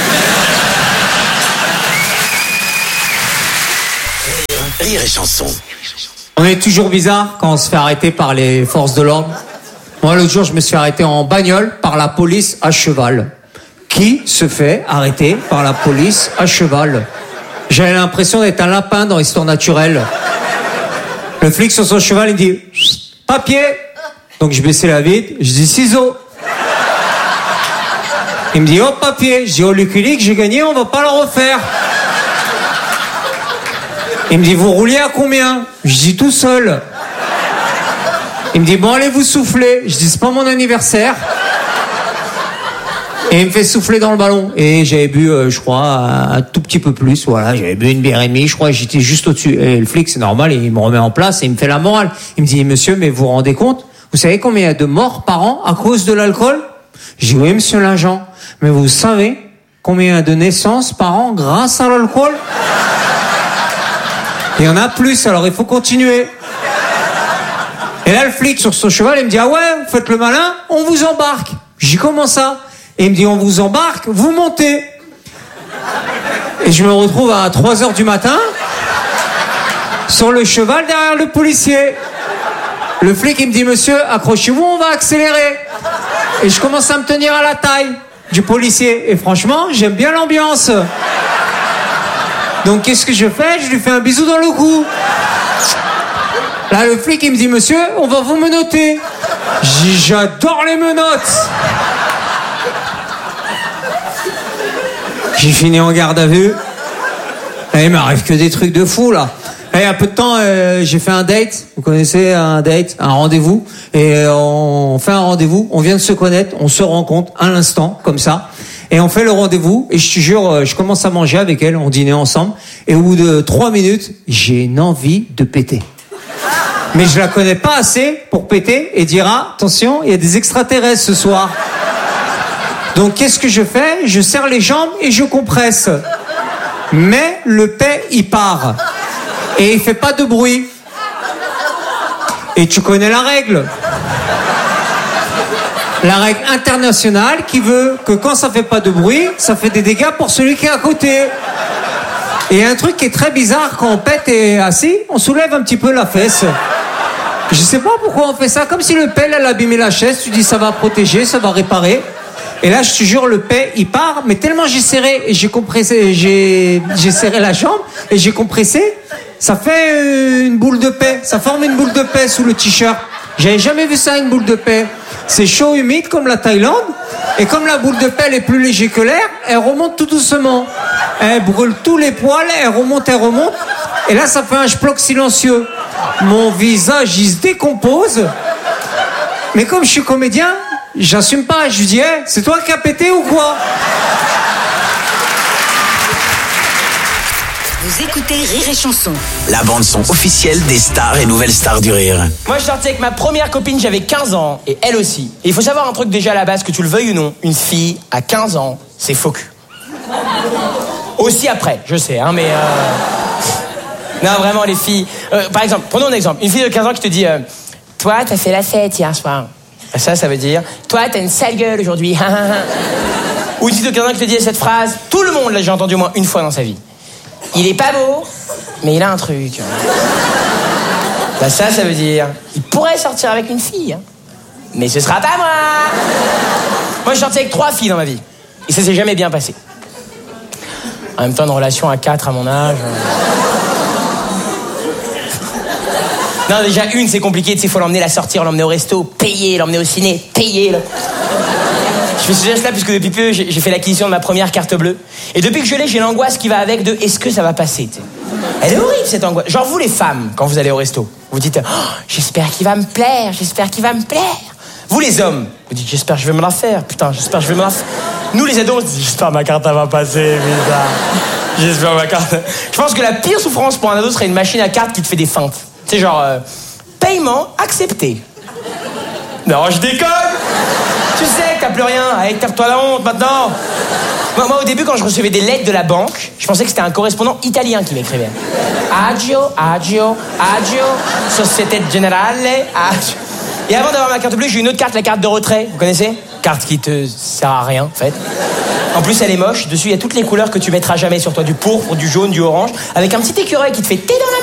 Rire et chanson. On est toujours bizarre quand on se fait arrêter par les forces de l'ordre. Moi, l'autre jour, je me suis arrêté en bagnole par la police à cheval. Qui se fait arrêter par la police à cheval? J'avais l'impression d'être un lapin dans Histoire naturelle. Le flic sur son cheval, il dit « Papier !» Donc je baissais la vitre, je dis « Ciseaux !» Il me dit « Oh, papier !» Je dis « Oh, Lucky Luke, j'ai gagné, on va pas le refaire !» Il me dit, vous rouliez à combien? Je dis, tout seul. Il me dit, bon, allez vous souffler. Je dis, c'est pas mon anniversaire. Et il me fait souffler dans le ballon. Et j'avais bu, je crois, un tout petit peu plus. Voilà, j'avais bu une bière et demie, je crois, j'étais juste au-dessus. Et le flic, c'est normal, il me remet en place et il me fait la morale. Il me dit, monsieur, mais vous vous rendez compte? Vous savez combien il y a de morts par an à cause de l'alcool? Je dis, oui, monsieur Linjean. Mais vous savez combien il y a de naissances par an grâce à l'alcool? Il y en a plus, alors il faut continuer. Et là, le flic sur son cheval, il me dit, ah ouais, vous faites le malin, on vous embarque. J'y comment ça? Et il me dit, on vous embarque, vous montez. Et je me retrouve à 3h du matin, sur le cheval derrière le policier. Le flic, il me dit, monsieur, accrochez-vous, on va accélérer. Et je commence à me tenir à la taille du policier. Et franchement, j'aime bien l'ambiance. Donc qu'est-ce que je fais? Je lui fais un bisou dans le cou. Là, le flic, il me dit, monsieur, on va vous menotter. J'adore les menottes. J'ai fini en garde à vue. Et il m'arrive que des trucs de fou, là. Et il y a peu de temps, j'ai fait un date. Vous connaissez un date, un rendez-vous. Et on fait un rendez-vous, on vient de se connaître, on se rencontre à l'instant, comme ça. Et on fait le rendez-vous, et je te jure, je commence à manger avec elle, on dînait ensemble, et au bout de 3 minutes, j'ai une envie de péter. Mais je la connais pas assez pour péter et dire, ah, attention, il y a des extraterrestres ce soir. Donc qu'est-ce que je fais? Je serre les jambes et je compresse. Mais le paix, il part. Et il fait pas de bruit. Et tu connais la règle. La règle internationale qui veut que quand ça fait pas de bruit, ça fait des dégâts pour celui qui est à côté. Et un truc qui est très bizarre, quand on pète et assis, on soulève un petit peu la fesse. Je sais pas pourquoi on fait ça, comme si le pelle elle abîmait la chaise, tu dis ça va protéger, ça va réparer. Et là, je te jure, le paix, il part, mais tellement j'ai serré et j'ai compressé, j'ai serré la jambe et j'ai compressé, ça fait une boule de paix, ça forme une boule de paix sous le t-shirt. J'avais jamais vu ça, une boule de paix. C'est chaud, humide, comme la Thaïlande. Et comme la boule de paix est plus léger que l'air, elle remonte tout doucement. Elle brûle tous les poils, elle remonte. Et là, ça fait un schplock silencieux. Mon visage, il se décompose. Mais comme je suis comédien, j'assume pas. Je lui dis, hey, c'est toi qui as pété ou quoi? Vous écoutez Rire et Chanson. La bande-son officielle des stars et nouvelles stars du rire. Moi, je sortais avec ma première copine, j'avais 15 ans, et elle aussi. Et il faut savoir un truc déjà à la base, que tu le veuilles ou non, une fille à 15 ans, c'est faux cul. Aussi après, je sais, hein, mais... Non, vraiment, les filles... par exemple, prenons un exemple. Une fille de 15 ans qui te dit toi, t'as fait la fête hier soir. Ça veut dire toi, t'as une sale gueule aujourd'hui. Ou une fille de 15 ans qui te dit cette phrase. Tout le monde l'a déjà entendu au moins une fois dans sa vie. Il est pas beau, mais il a un truc. Bah ça veut dire il pourrait sortir avec une fille, hein. Mais ce sera pas moi. Moi, je sortais avec 3 filles dans ma vie. Et ça s'est jamais bien passé. En même temps, une relation à 4 à mon âge... Non, déjà, une, c'est compliqué, tu sais, faut l'emmener la sortir, l'emmener au resto, payer, l'emmener au ciné, payer. Je me souviens de cela puisque depuis peu, j'ai fait l'acquisition de ma première carte bleue. Et depuis que je l'ai, j'ai l'angoisse qui va avec de est-ce que ça va passer, tu sais. Elle est horrible, cette angoisse. Genre, vous, les femmes, quand vous allez au resto, vous dites j'espère qu'il va me plaire, j'espère qu'il va me plaire. Vous, les hommes, vous dites j'espère que je vais me la faire, putain, j'espère que je vais me la faire. Nous, les ados, on se dit j'espère ma carte, elle va passer, putain. J'espère ma carte. Je pense que la pire souffrance pour un ado serait une machine à cartes qui te fait des feintes. C'est genre, paiement accepté. Non, je déconne. Tu sais que t'as plus rien. Allez, tape-toi la honte maintenant. Moi, au début, quand je recevais des lettres de la banque, je pensais que c'était un correspondant italien qui m'écrivait. Agio, Société Generale, agio. Et avant d'avoir ma carte bleue, j'ai une autre carte, la carte de retrait. Vous connaissez? Carte qui te sert à rien, en fait. En plus, elle est moche. Dessus, il y a toutes les couleurs que tu mettras jamais sur toi. Du pourpre, du jaune, du orange. Avec un petit écureuil qui te fait « T'es dans la